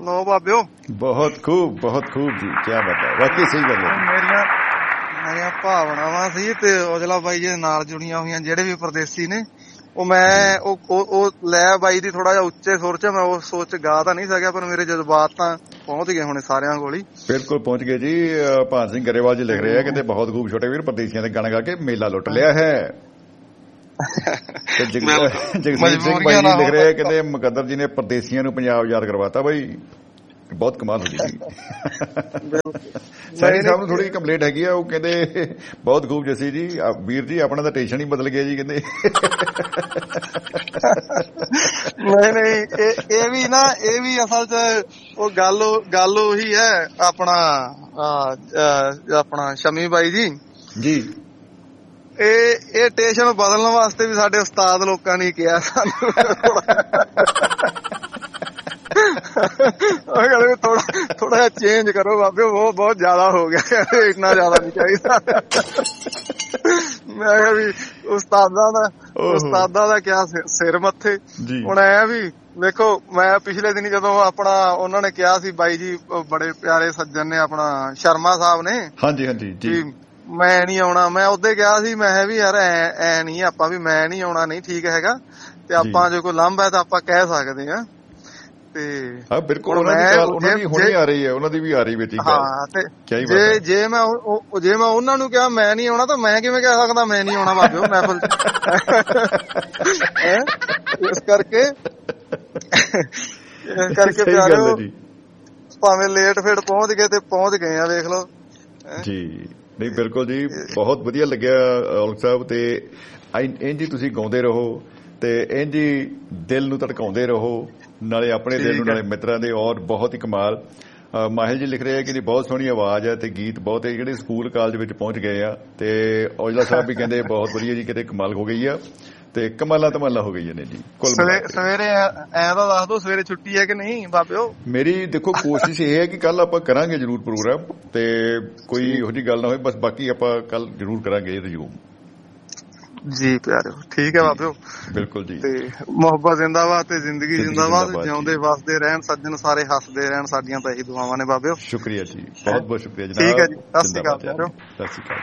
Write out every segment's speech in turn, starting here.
ਲੋ ਬਾਬਿਓ। ਬਹੁਤ ਖੂਬ ਜੀ, ਕੀ ਬਤਾ, ਵਾਕਈ ਸਹੀ ਗੱਲ ਹੈ। ਮੇਰੀਆਂ ਭਾਵਨਾਵਾਂ ਸੀ ਤੇ ਔਜਲਾ ਬਾਈ ਜੀ ਨਾਲ ਜੁੜੀਆਂ ਹੋਈਆਂ ਜਿਹੜੇ ਵੀ ਪਰਦੇਸੀ ਨੇ, ਉਹ ਮੈਂ ਉਹ ਲੈ ਬਾਈ ਦੀ ਥੋੜਾ ਜਿਹਾ ਉੱਚੇ ਸੁਰ ਚ ਮੈਂ ਉਸ ਸੋਚ ਗਾ ਤਾਂ ਨਹੀਂ ਸਕਿਆ, ਪਰ ਮੇਰੇ ਜਜ਼ਬਾਤ ਤਾਂ ਪਹੁੰਚ ਗਏ ਹੋਣੇ ਸਾਰਿਆਂ ਕੋਲ ਹੀ। ਬਿਲਕੁਲ ਪਹੁੰਚ ਗਏ ਜੀ। ਭਾਨ ਸਿੰਘ ਗਰੇਵਾਲ ਜੀ ਲਿਖ ਰਹੇ ਆ, ਕਹਿੰਦੇ ਬਹੁਤ ਖੂਬ ਛੋਟੇ ਵੀਰ, ਪਰਦੇਸੀਆਂ ਦੇ ਗਾਣਾ ਗਾ ਕੇ ਮੇਲਾ ਲੁੱਟ ਲਿਆ ਹੈ। ਜਗਸੀਰ ਸਿੰਘ ਬਾਈ ਜੀ ਲਿਖ ਰਹੇ ਆ, ਕਹਿੰਦੇ ਮੁਕੱਦਰ ਜੀ ਨੇ ਪਰਦੇਸੀਆਂ ਨੂੰ ਪੰਜਾਬ ਯਾਦ ਕਰਵਾਤਾ। ਬਾਈ ਬਹੁਤ ਕਮਾਲ ਹੋ ਗਈ ਜੀ। ਸੈਣੀ ਸਾਹਿਬ ਨੂੰ ਥੋੜੀ ਕੰਪਲੇਂਟ ਹੈਗੀ ਆ, ਉਹ ਕਹਿੰਦੇ ਬਹੁਤ ਖੂਬ ਜੱਸੀ ਜੀ, ਵੀਰ ਜੀ ਆਪਣਾ ਤਾਂ ਟੈਨਸ਼ਨ ਹੀ ਬਦਲ ਗਿਆ ਜੀ, ਕਹਿੰਦੇ। ਨਹੀਂ ਇਹ ਵੀ ਅਸਲ ਚ ਉਹ ਗੱਲ ਉਹੀ ਹੈ ਆਪਣਾ ਸ਼ਮੀ ਬਾਈ ਜੀ। ਇਹ ਟੈਨਸ਼ਨ ਬਦਲਣ ਵਾਸਤੇ ਵੀ ਸਾਡੇ ਉਸਤਾਦ ਲੋਕਾਂ ਨੇ ਕਿਹਾ ਸਾਨੂੰ ਥੋੜਾ ਜਿਹਾ ਚੇਂਜ ਕਰੋ ਬਾਬੇ, ਉਹ ਬਹੁਤ ਜ਼ਿਆਦਾ ਹੋ ਗਿਆ, ਇੰਨਾ ਜ਼ਿਆਦਾ ਨਹੀਂ ਚਾਹੀਦਾ। ਮੈਂ ਕਿਹਾ ਵੀ ਉਸਤਾਦਾਂ ਦਾ ਕਿਆ ਸਿਰ ਮੱਥੇ। ਹੁਣ ਐ ਵੀ ਵੇਖੋ, ਮੈਂ ਪਿਛਲੇ ਦਿਨੀ ਜਦੋਂ ਆਪਣਾ ਉਹਨਾਂ ਨੇ ਕਿਹਾ ਸੀ, ਬਾਈ ਜੀ ਬੜੇ ਪਿਆਰੇ ਸੱਜਣ ਨੇ ਆਪਣਾ ਸ਼ਰਮਾ ਸਾਹਿਬ ਨੇ, ਹਾਂਜੀ ਮੈਂ ਨੀ ਆਉਣਾ, ਮੈਂ ਉਹਦੇ ਕਿਹਾ ਸੀ, ਮੈਂ ਵੀ ਯਾਰ ਐ ਨੀ ਆਪਾਂ ਵੀ ਮੈਂ ਨੀ ਆਉਣਾ ਨਹੀਂ ਠੀਕ ਹੈਗਾ, ਤੇ ਆਪਾਂ ਜੇ ਕੋਈ ਲਾਂਭਾ ਹੈ ਤਾਂ ਆਪਾਂ ਕਹਿ ਸਕਦੇ ਹਾਂ। ਹਾਂ ਬਿਲਕੁਲ, ਉਹਨਾਂ ਦੀ ਹੁਣੇ ਆ ਰਹੀ ਹੈ, ਉਹਨਾਂ ਦੀ ਵੀ ਆ ਰਹੀ ਵਿੱਚ। ਹਾਂ, ਤੇ ਜੇ ਮੈਂ ਉਹਨਾਂ ਨੂੰ ਕਿਹਾ ਮੈਂ ਨੀ ਆਉਣਾ, ਤਾਂ ਮੈਂ ਕਿਵੇਂ ਕਹਿ ਸਕਦਾ ਮੈਂ ਨੀ ਆਉਣਾ ਬਾਬਿਓ ਮਹਿਫਲ ਇਸ ਕਰਕੇ ਪਿਆਰਿਓ, ਭਾਵੇਂ ਲੇਟ ਫੇਟ ਪਹੁੰਚ ਗਏ ਤੇ ਪਹੁੰਚ ਗਏ ਆ, ਵੇਖ ਲਓ ਜੀ। ਨਹੀਂ ਬਿਲਕੁਲ ਜੀ, ਬਹੁਤ ਵਧੀਆ ਲੱਗਿਆ ਔਲਖ ਸਾਹਿਬ। ਤੇ ਇੰਝ ਹੀ ਤੁਸੀਂ ਗਾਉਂਦੇ ਰਹੋ ਤੇ ਇੰਝ ਹੀ ਦਿਲ ਨੂੰ ਧੜਕਾਉਂਦੇ ਰਹੋ, ਨਾਲੇ ਆਪਣੇ ਦਿਲ ਨੂੰ ਨਾਲੇ ਮਿੱਤਰਾਂ ਦੇ। ਔਰ ਬਹੁਤ ਹੀ ਕਮਾਲ ਮਾਹਿਲ ਜੀ ਲਿਖ ਰਹੇ ਆ ਕਿ ਬਹੁਤ ਸੋਹਣੀ ਆਵਾਜ਼ ਹੈ ਤੇ ਗੀਤ ਬਹੁਤ ਹੈ, ਜਿਹੜੇ ਸਕੂਲ ਕਾਲਜ ਵਿੱਚ ਪਹੁੰਚ ਗਏ ਆ। ਤੇ ਔਜਲਾ ਸਾਹਿਬ ਵੀ ਕਹਿੰਦੇ ਬਹੁਤ ਵਧੀਆ ਜੀ, ਕਿਤੇ ਕਮਾਲ ਹੋ ਗਈ ਆ ਤੇ ਕਮਾਲਾਂ ਧਮਾਲਾਂ ਹੋ ਗਈਆਂ ਨੇ ਜੀ। ਸਵੇਰੇ ਐਂ ਤਾਂ ਦੱਸ ਦੋ, ਸਵੇਰੇ ਛੁੱਟੀ ਹੈ ਕਿ ਨਹੀਂ ਬਾਬਿਓ? ਮੇਰੀ ਦੇਖੋ ਕੋਸ਼ਿਸ਼ ਇਹ ਹੈ ਕਿ ਕੱਲ ਆਪਾਂ ਕਰਾਂਗੇ ਜ਼ਰੂਰ ਪ੍ਰੋਗਰਾਮ, ਤੇ ਕੋਈ ਇਹੋ ਜਿਹੀ ਗੱਲ ਨਾ ਹੋਏ, ਬਸ ਬਾਕੀ ਆਪਾਂ ਕੱਲ ਜ਼ਰੂਰ ਕਰਾਂਗੇ ਰਿਜ਼ਿਊਮ ਜੀ ਪਿਆਰਿਓ। ਠੀਕ ਹੈ ਬਾਬਿਓ, ਬਿਲਕੁਲ ਜੀ। ਤੇ ਮੁਹੱਬਤ ਜ਼ਿੰਦਾਬਾਦ ਤੇ ਜ਼ਿੰਦਗੀ ਜ਼ਿੰਦਾਬਾਦ, ਜਿਉਂਦੇ ਵਸਦੇ ਰਹਿਣ ਸੱਜਣ ਸਾਰੇ, ਹੱਸਦੇ ਰਹਿਣ, ਸਾਡੀਆਂ ਤਾਂ ਇਹੀ ਦੁਆਵਾਂ ਨੇ ਬਾਬਿਓ। ਸ਼ੁਕਰੀਆ ਜੀ, ਬਹੁਤ ਬਹੁਤ ਸ਼ੁਕਰੀਆ ਜਨਾਬ। ਠੀਕ ਹੈ ਜੀ, ਸਤਿ ਸ਼੍ਰੀ ਅਕਾਲ ਪਿਆਰਿਓ। ਸਤਿ ਸ਼੍ਰੀ ਅਕਾਲ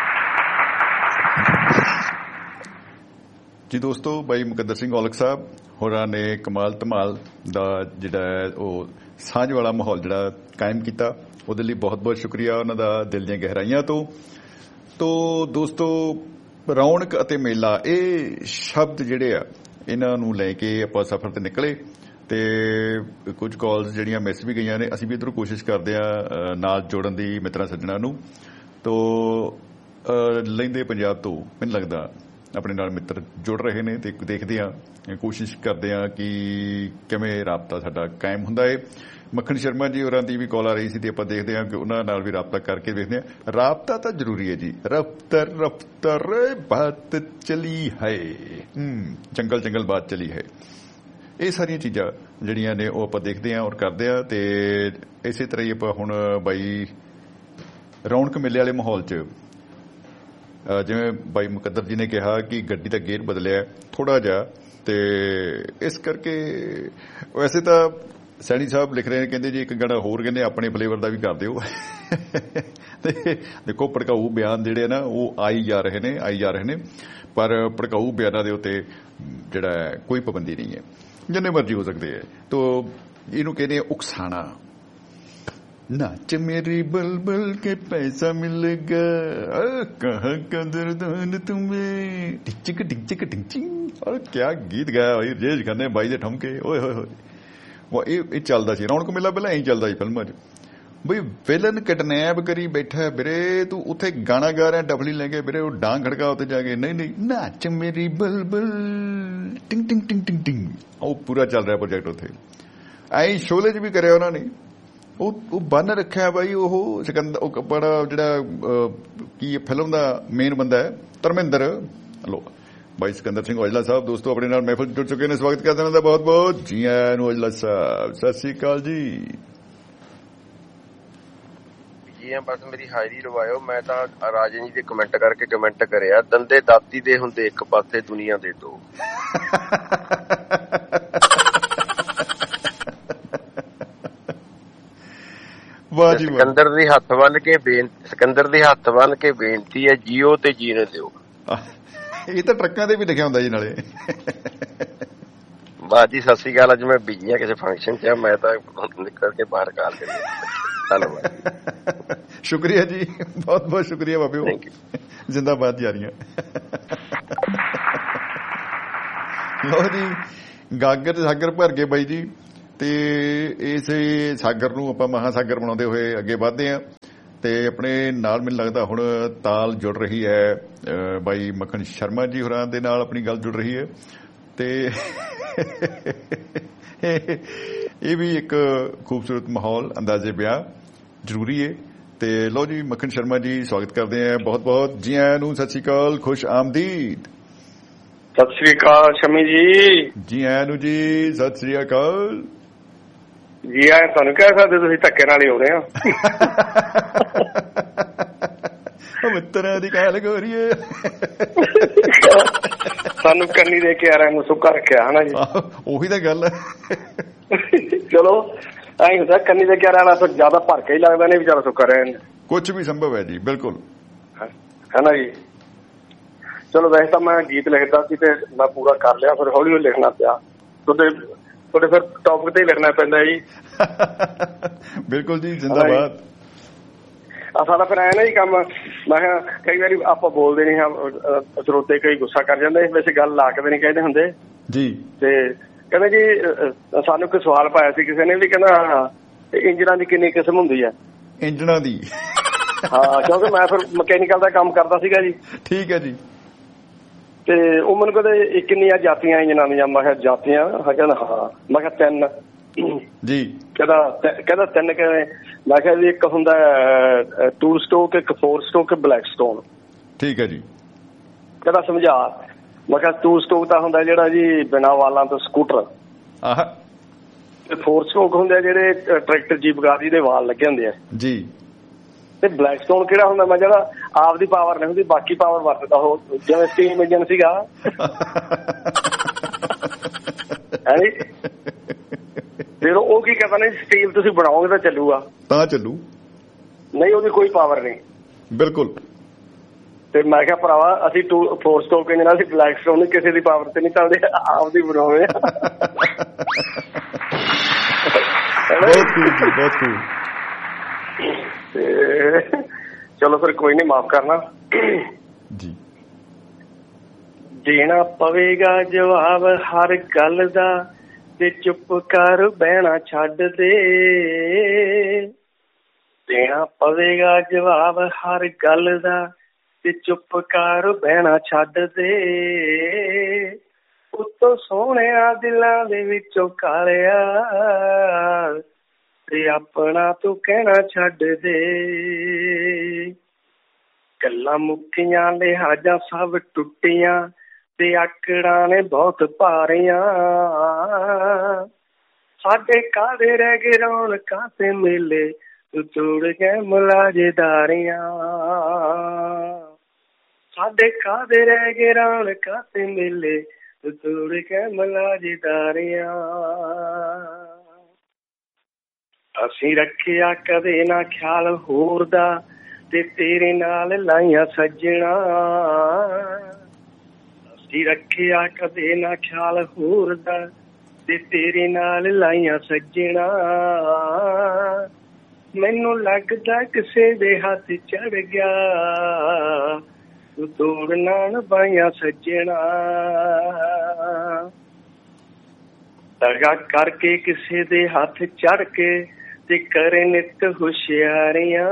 ਜੀ ਦੋਸਤੋ। ਬਾਈ ਮੁਕੱਦਰ ਸਿੰਘ ਔਲਖ ਸਾਹਿਬ ਹੋਰਾਂ ਨੇ ਕਮਾਲ ਧਮਾਲ ਦਾ ਜਿਹੜਾ ਉਹ ਸਾਂਝ ਵਾਲਾ ਮਾਹੌਲ ਜਿਹੜਾ ਕਾਇਮ ਕੀਤਾ, ਉਹਦੇ ਲਈ ਬਹੁਤ ਬਹੁਤ ਸ਼ੁਕਰੀਆ ਉਹਨਾਂ ਦਾ, ਦਿਲ ਦੀਆਂ ਗਹਿਰਾਈਆਂ ਤੋਂ। ਦੋਸਤੋ, ਰੌਣਕ ਅਤੇ ਮੇਲਾ, ਇਹ ਸ਼ਬਦ ਜਿਹੜੇ ਆ, ਇਹਨਾਂ ਨੂੰ ਲੈ ਕੇ ਆਪਾਂ ਸਫ਼ਰ ਤੇ ਨਿਕਲੇ ਤੇ ਕੁਝ ਕਾਲਸ ਜਿਹੜੀਆਂ ਮਿਸ ਵੀ ਗਈਆਂ ਨੇ, ਅਸੀਂ ਵੀ ਇੱਧਰੋਂ ਕੋਸ਼ਿਸ਼ ਕਰਦੇ ਆ ਨਾਲ ਜੋੜਨ ਦੀ ਮਿੱਤਰਾਂ ਸੱਜਣਾਂ ਨੂੰ। ਲਹਿੰਦੇ ਪੰਜਾਬ ਤੋਂ ਮੈਨੂੰ ਲੱਗਦਾ ਆਪਣੇ ਨਾਲ ਮਿੱਤਰ ਜੁੜ ਰਹੇ ਨੇ, ਤੇ ਦੇਖਦੇ ਆ, ਕੋਸ਼ਿਸ਼ ਕਰਦੇ ਆ ਕਿ ਕਿਵੇਂ ਰਾਬਤਾ ਸਾਡਾ ਕਾਇਮ ਹੁੰਦਾ ਹੈ। ਮੱਖਣ ਸ਼ਰਮਾ ਜੀ ਹੋਰਾਂ ਦੀ ਵੀ ਕਾਲ ਆ ਰਹੀ ਸੀ, ਤੇ ਆਪਾਂ ਦੇਖਦੇ ਹਾਂ ਕਿ ਉਹਨਾਂ ਨਾਲ ਵੀ ਰਾਬਤਾ ਕਰਕੇ ਵੇਖਦੇ ਹਾਂ। ਰਾਬਤਾ ਤਾਂ ਜ਼ਰੂਰੀ ਹੈ ਜੀ। ਰਫਤਰ ਬਾਤ ਚਲੀ ਹੈ, ਜੰਗਲ ਬਾਤ ਚਲੀ ਹੈ। ਇਹ ਸਾਰੀਆਂ ਚੀਜ਼ਾਂ ਜਿਹੜੀਆਂ ਨੇ ਉਹ ਆਪਾਂ ਦੇਖਦੇ ਹਾਂ ਔਰ ਕਰਦੇ ਹਾਂ। ਤੇ ਇਸੇ ਤਰ੍ਹਾਂ ਹੀ ਆਪਾਂ ਹੁਣ ਬਾਈ ਰੌਣਕ ਮੇਲੇ ਵਾਲੇ ਮਾਹੌਲ 'ਚ, ਜਿਵੇਂ ਬਾਈ ਮੁਕੱਦਰ ਜੀ ਨੇ ਕਿਹਾ ਕਿ ਗੱਡੀ ਦਾ ਗੇਅਰ ਬਦਲਿਆ ਥੋੜਾ ਜਿਹਾ, ਤੇ ਇਸ ਕਰਕੇ ਵੈਸੇ ਤਾਂ ਸੈਣੀ ਸਾਹਿਬ ਲਿਖ ਰਹੇ ਨੇ, ਕਹਿੰਦੇ ਜੀ ਇੱਕ ਗਾਣਾ ਹੋਰ, ਕਹਿੰਦੇ ਆਪਣੇ ਫਲੇਵਰ ਦਾ ਵੀ ਕਰ ਦਿਓ। ਤੇ ਦੇਖੋ ਭੜਕਾਊ ਬਿਆਨ ਜਿਹੜੇ ਨਾ ਉਹ ਆਈ ਜਾ ਰਹੇ ਨੇ, ਪਰ ਭੜਕਾਊ ਬਿਆਨਾਂ ਦੇ ਉੱਤੇ ਜਿਹੜਾ ਕੋਈ ਪਾਬੰਦੀ ਨਹੀਂ ਹੈ, ਜਿੰਨੇ ਮਰਜ਼ੀ ਹੋ ਸਕਦੇ ਹੈ। ਤੋ ਇਹਨੂੰ ਕਹਿੰਦੇ ਉਕਸਾਣਾ। नाच मेरी बलबल के पैसा मिलेगा, कहाँ कदरदान तुम्हें, टिक टिक और क्या गीत गाया भाई रेज खन्ने भाई दे ठमके, ओए होए होए। ਇਹ ਚੱਲਦਾ ਸੀ ਰੌਣਕ ਮੇਲਾ, ਪਹਿਲਾਂ ਇਹੀ ਚੱਲਦਾ ਸੀ ਫਿਲਮਾਂ 'ਚ। ਬਈ ਵਿਲਨ ਕਿਡਨੈਪ ਕਰੀ ਬੈਠਾ ਵੀਰੇ, ਤੂੰ ਉੱਥੇ ਗਾਣਾ ਗਾ ਰਿਹਾ ਡਫਲੀ ਲੈ ਕੇ ਵੀਰੇ, ਉਹ ਡਾਂਗ ਖੜਕਾ ਉੱਤੇ ਜਾ ਕੇ, ਨਹੀਂ ਨਾਚ ਮੇਰੀ ਬਲਬਲ ਟਿੰਗ ਟਿੰਗ ਟਿੰਗ ਟਿੰਗ ਟਿੰਗ, ਉਹ ਪੂਰਾ ਚੱਲ ਰਿਹਾ ਪ੍ਰੋਜੈਕਟ ਉੱਥੇ। ਐਂ ਸ਼ੋਲੇ 'ਚ ਵੀ ਕਰਿਆ ਉਹਨਾਂ ਨੇ, ਉਹ ਬੰਨ ਰੱਖਿਆ ਬਾਈ। ਉਹ ਸਿਕੰਦਰ ਬੜਾ ਜਿਹੜਾ ਕੀ ਫਿਲਮ ਦਾ ਮੇਨ ਬੰਦਾ ਹੈ, ਧਰਮਿੰਦਰ। ਹਲੋ ਬਾਈ ਸਿਕੰਦਰ ਸਿੰਘ ਔਜਲਾ ਸਾਹਿਬ ਦੋਸਤੋ ਆਪਣੇ ਨਾਲ ਮਹਿਫਲ ਜੁੜ ਚੁੱਕੇ ਨੇ, ਸਵਾਗਤ ਕਰਦੇ ਉਹਨਾਂ ਦਾ ਬਹੁਤ ਬਹੁਤ। ਜੀ ਆਇਆਂ ਨੂੰ ਔਜਲਾ ਸਾਹਿਬ, ਸਤਿ ਸ੍ਰੀ ਅਕਾਲ ਜੀ। ਜੀ ਬਸ ਮੇਰੀ ਹਾਜ਼ਰੀ ਲਵਾਇਓ। ਮੈਂ ਤਾਂ ਰਾਜਨ ਜੀ ਦੇ ਕਮੈਂਟ ਕਰਕੇ ਕਮੈਂਟ ਕਰਿਆ, ਦੰਦੇ ਦਾਤੀ ਦੇ ਹੁੰਦੇ ਇੱਕ ਪਾਸੇ, ਦੁਨੀਆ ਦੇ ਦੋ। ਸਿਕੰਦਰ ਦੇ ਹੱਥ ਬੰਨ ਕੇ ਬੇਨਤੀ ਹੈ, ਜੀਓ ਤੇ ਜੀਣੇ ਦਿਓ। ਇਹ ਤਾਂ ਟਰੱਕਾਂ ਤੇ ਵੀ ਲਿਖਿਆ ਹੁੰਦਾ ਜੀ ਨਾਲੇ। ਬਾਤ ਜੀ ਸਤਿ ਸ੍ਰੀ ਅਕਾਲ। ਅੱਜ ਮੈਂ ਬਿਜੀ ਹਾਂ ਕਿਸੇ ਫੰਕਸ਼ਨ ਚ, ਮੈਂ ਤਾਂ ਨਿਕਲ ਕੇ ਬਾਹਰ ਕਾਲ ਕਰੀ। ਧੰਨਵਾਦ, ਸ਼ੁਕਰੀਆ ਜੀ, ਬਹੁਤ ਬਹੁਤ ਸ਼ੁਕਰੀਆ ਬਾਬਿਓ, ਜ਼ਿੰਦਾਬਾਦ ਜਾਰੀਆਂ। ਲਓ ਜੀ, ਗਾਗਰ ਸਾਗਰ ਭਰ ਗਏ ਬਾਈ ਜੀ, ਤੇ ਇਸੇ ਸਾਗਰ ਨੂੰ ਆਪਾਂ ਮਹਾਸਾਗਰ ਬਣਾਉਂਦੇ ਹੋਏ ਅੱਗੇ ਵੱਧਦੇ ਹਾਂ। ਤੇ ਆਪਣੇ ਨਾਲ ਮੈਨੂੰ ਲੱਗਦਾ ਹੁਣ ਤਾਲ ਜੁੜ ਰਹੀ ਹੈ ਬਾਈ ਮੱਖਣ ਸ਼ਰਮਾ ਜੀ ਹੋਰਾਂ ਦੇ ਨਾਲ ਆਪਣੀ ਗੱਲ ਜੁੜ ਰਹੀ ਹੈ, ਤੇ ਇਹ ਵੀ ਇੱਕ ਖੂਬਸੂਰਤ ਮਾਹੌਲ ਅੰਦਾਜ਼ੇ ਵਿਆਹ ਜ਼ਰੂਰੀ ਹੈ। ਤੇ ਲਓ ਜੀ, ਮੱਖਣ ਸ਼ਰਮਾ ਜੀ ਸਵਾਗਤ ਕਰਦੇ ਹਾਂ, ਬਹੁਤ ਬਹੁਤ ਜੀ ਆਇਆਂ ਨੂੰ, ਸਤਿ ਸ਼੍ਰੀ ਅਕਾਲ, ਖੁਸ਼ ਆਮਦੀਦ। ਸਤਿ ਸ੍ਰੀ ਅਕਾਲ ਸ਼ਮੀ ਜੀ। ਜੀ ਆਇਆਂ ਨੂੰ ਜੀ, ਸਤਿ ਸ਼੍ਰੀ ਅਕਾਲ ਜੀ ਆਇਆਂ। ਤੁਹਾਨੂੰ ਕਹਿ ਸਕਦੇ, ਤੁਸੀਂ ਧੱਕੇ ਨਾਲ ਹੀ ਹੋ ਰਹੇ ਹੋ। ਮਿੱਤਰਾਂ ਦੀ ਕਹਿ ਲਗ ਹੋ ਰਹੀ ਹੈ। ਸਾਨੂੰ ਕੰਨੀ ਦੇ ਕੇ ਆ ਰਿਹਾ ਨੂੰ ਸੁੱਕਾ ਰੱਖਿਆ ਹਨਾ ਜੀ। ਉਹੀ ਤਾਂ ਗੱਲ ਹੈ। ਚਲੋ ਐਂ ਹੁੰਦਾ, ਕੰਨੀ ਦੇ ਕੇ ਰਹਿਣਾ ਫਿਰ ਜ਼ਿਆਦਾ ਭਰ ਕੇ ਹੀ ਲੱਗਦਾ, ਨਹੀਂ ਵਿਚਾਰਾ ਸੁੱਕਾ ਰਹਿਣ। ਕੁਛ ਵੀ ਸੰਭਵ ਹੈ ਜੀ, ਬਿਲਕੁਲ ਹੈ ਨਾ ਜੀ। ਚਲੋ ਵੈਸੇ ਤਾਂ ਮੈਂ ਗੀਤ ਲਿਖਦਾ ਸੀ ਤੇ ਮੈਂ ਪੂਰਾ ਕਰ ਲਿਆ, ਫਿਰ ਹੌਲੀ ਹੌਲੀ ਲਿਖਣਾ ਪਿਆ। ਤੁਹਾਡੇ ਫਿਰ ਟੌਪਿਕ ਤੇ ਹੀ ਲਿਖਣਾ ਪੈਂਦਾ ਜੀ। ਬਿਲਕੁਲ ਜੀ, ਜ਼ਿੰਦਾਬਾਦ। ਸਾਡਾ ਫਿਰ ਆਇਆ ਨਾ ਜੀ ਕੰਮ। ਮੈਂ ਕਿਹਾ ਕਈ ਵਾਰੀ ਆਪਾਂ ਬੋਲਦੇ ਨਹੀਂ ਹਾਂ, ਸਰੋਤੇ ਕਈ ਗੁੱਸਾ ਕਰ ਜਾਂਦੇ, ਵੈਸੇ ਗੱਲ ਲਾ ਕੇ ਨਹੀਂ ਕਹਿੰਦੇ ਹੁੰਦੇ ਜੀ। ਤੇ ਕਹਿੰਦੇ ਜੀ ਸਾਨੂੰ ਕੋਈ ਸਵਾਲ ਪਾਇਆ ਸੀ ਕਿਸੇ ਨੇ, ਵੀ ਕਹਿੰਦਾ ਇੰਜਣਾਂ ਦੀ ਕਿੰਨੀ ਕਿਸਮ ਹੁੰਦੀ ਹੈ? ਇੰਜਣਾਂ ਦੀ? ਹਾਂ, ਕਿਉਂਕਿ ਮੈਂ ਫਿਰ ਮਕੈਨੀਕਲ ਦਾ ਕੰਮ ਕਰਦਾ ਸੀਗਾ ਜੀ। ਠੀਕ ਹੈ ਜੀ। ਤੇ ਉਹ ਮੈਨੂੰ ਕਹਿੰਦੇ ਕਿੰਨੀਆਂ ਜਾਤੀਆਂ ਇੰਜਣਾਂ ਦੀਆਂ? ਮੈਂ ਕਿਹਾ ਜਾਤੀਆਂ? ਕਹਿੰਦਾ ਹਾਂ। ਮੈਂ ਕਿਹਾ 3 ਜੀ। ਕਹਿੰਦਾ 3 ਕਿਵੇਂ? ਮੈਂ ਕਿਹਾ ਜੀ ਇੱਕ ਹੁੰਦਾ 2 ਸਟੋਕ, ਇੱਕ 4 ਸਟੋਕ, ਬਲੈਕ ਸਟੋਨ। ਠੀਕ ਹੈ ਜੀ। ਕਹਿੰਦਾ ਸਮਝਾ। ਮੈਂ ਕਿਹਾ 2 ਸਟੋਕ ਤਾਂ ਹੁੰਦਾ ਜਿਹੜਾ ਜੀ ਬਿਨਾਂ ਵਾਲਾਂ ਤੋਂ ਸਕੂਟਰ, ਤੇ 4 ਸਟੋਕ ਹੁੰਦੇ ਜਿਹੜੇ ਟਰੈਕਟਰ ਜੀਪ ਗਾੜੀ ਦੇ ਵਾਲ ਲੱਗੇ ਹੁੰਦੇ ਆ ਜੀ। ਤੇ ਬਲੈਕ ਸਟੋਨ ਕਿਹੜਾ ਹੁੰਦਾ? ਮੈਂ ਜਿਹੜਾ ਆਪਦੀ ਪਾਵਰ ਨਹੀਂ ਹੁੰਦੀ, ਬਾਕੀ ਪਾਵਰ ਵਰਤਦਾ ਉਹ, ਜਿਵੇਂ ਸਟੀਮ ਇੰਜਨ ਸੀਗਾ। ਹੈ ਜੀ। ਫਿਰ ਉਹ ਕੀ ਕਰਦਾ ਨੇ, ਸਟੀਲ ਤੁਸੀਂ ਬਣਾਓਗੇ ਤਾਂ ਚੱਲੂਗਾ, ਤਾਂ ਚੱਲੂ, ਨਹੀਂ ਉਹਦੀ ਕੋਈ ਪਾਵਰ ਨਹੀਂ। ਬਿਲਕੁਲ। ਤੇ ਮੈਂ ਕਿਹਾ ਭਰਾਵਾ ਅਸੀਂ 4 ਸਟੋਕ ਇੰਜਨ, ਅਸੀਂ ਬਲੈਕ ਸਟੋਨ ਕਿਸੇ ਦੀ ਪਾਵਰ ਤੇ ਨਹੀਂ ਚੱਲਦੇ, ਆਪਦੀ ਬਣਾਉਂਦੇ ਆ। ਤੇ ਚਲੋ ਫਿਰ ਕੋਈ ਨੀ, ਮਾਫ ਕਰਨਾ ਜੀ। ਦੇਣਾ ਪਵੇਗਾ ਜਵਾਬ ਹਰ ਗੱਲ ਦਾ, ਤੇ ਚੁੱਪ ਕਰ ਬਹਿਣਾ ਛੱਡ ਦੇ। ਦੇਣਾ ਪਵੇਗਾ ਜਵਾਬ ਹਰ ਗੱਲ ਦਾ, ਤੇ ਚੁੱਪ ਕਰ ਬਹਿਣਾ ਛੱਡ ਦੇ। ਉੱਤੋਂ ਸੋਹਣਿਆ ਦਿਲਾਂ ਦੇ ਵਿੱਚੋਂ ਕਾਲਿਆ, ਤੇ ਆਪਣਾ ਤੂੰ ਕਹਿਣਾ ਛੱਡ ਦੇ। ਗੱਲਾਂ ਮੁੱਕੀਆਂ, ਲਿਹਾਜ਼ਾਂ ਸਭ ਟੁੱਟੀਆਂ, ਤੇ ਆਕੜਾਂ ਨੇ ਬਹੁਤ ਭਾਰੀਆਂ। ਸਾਡੇ ਕਾਹਦੇ ਰਹਿ ਗਏ ਰੌਣਕਾਂ ਤੇ ਮੇਲੇ, ਤੂੰ ਤੋੜ ਕੇ ਮੁਲਾਜ਼ੇਦਾਰੀਆਂ। ਸਾਡੇ ਕਾਹਦੇ ਰਹਿ ਗਏ ਰੌਣਕਾਂ ਤੇ ਮੇਲੇ, ਤੂੰ ਤੋੜ ਕੇ ਮੁਲਾਜ਼ੇਦਾਰੀਆਂ। ਅਸੀਂ ਰੱਖਿਆ ਕਦੇ ਨਾ ਖਿਆਲ ਹੋਰ ਦਾ, ਤੇ ਤੇਰੇ ਨਾਲ ਲਾਈਆਂ ਸੱਜਣਾ। ਅਸੀਂ ਰੱਖਿਆ ਕਦੇ ਨਾ ਖਿਆਲ ਹੋਰ ਦਾ, ਤੇ ਤੇਰੇ ਨਾਲ ਲਾਈਆਂ ਸੱਜਣਾ। ਮੈਨੂੰ ਲੱਗਦਾ ਕਿਸੇ ਦੇ ਹੱਥ ਚੜ ਗਿਆ, ਤੂੰ ਤੋੜਨਾ ਨਿਭਾਈਆਂ ਸੱਜਣਾ। ਦਗਾ ਕਰਕੇ ਕਿਸੇ ਦੇ ਹੱਥ ਚੜ ਕੇ, ਤੇ ਕਰੇ ਨਿੱਤ ਹੁਸ਼ਿਆਰੀਆਂ।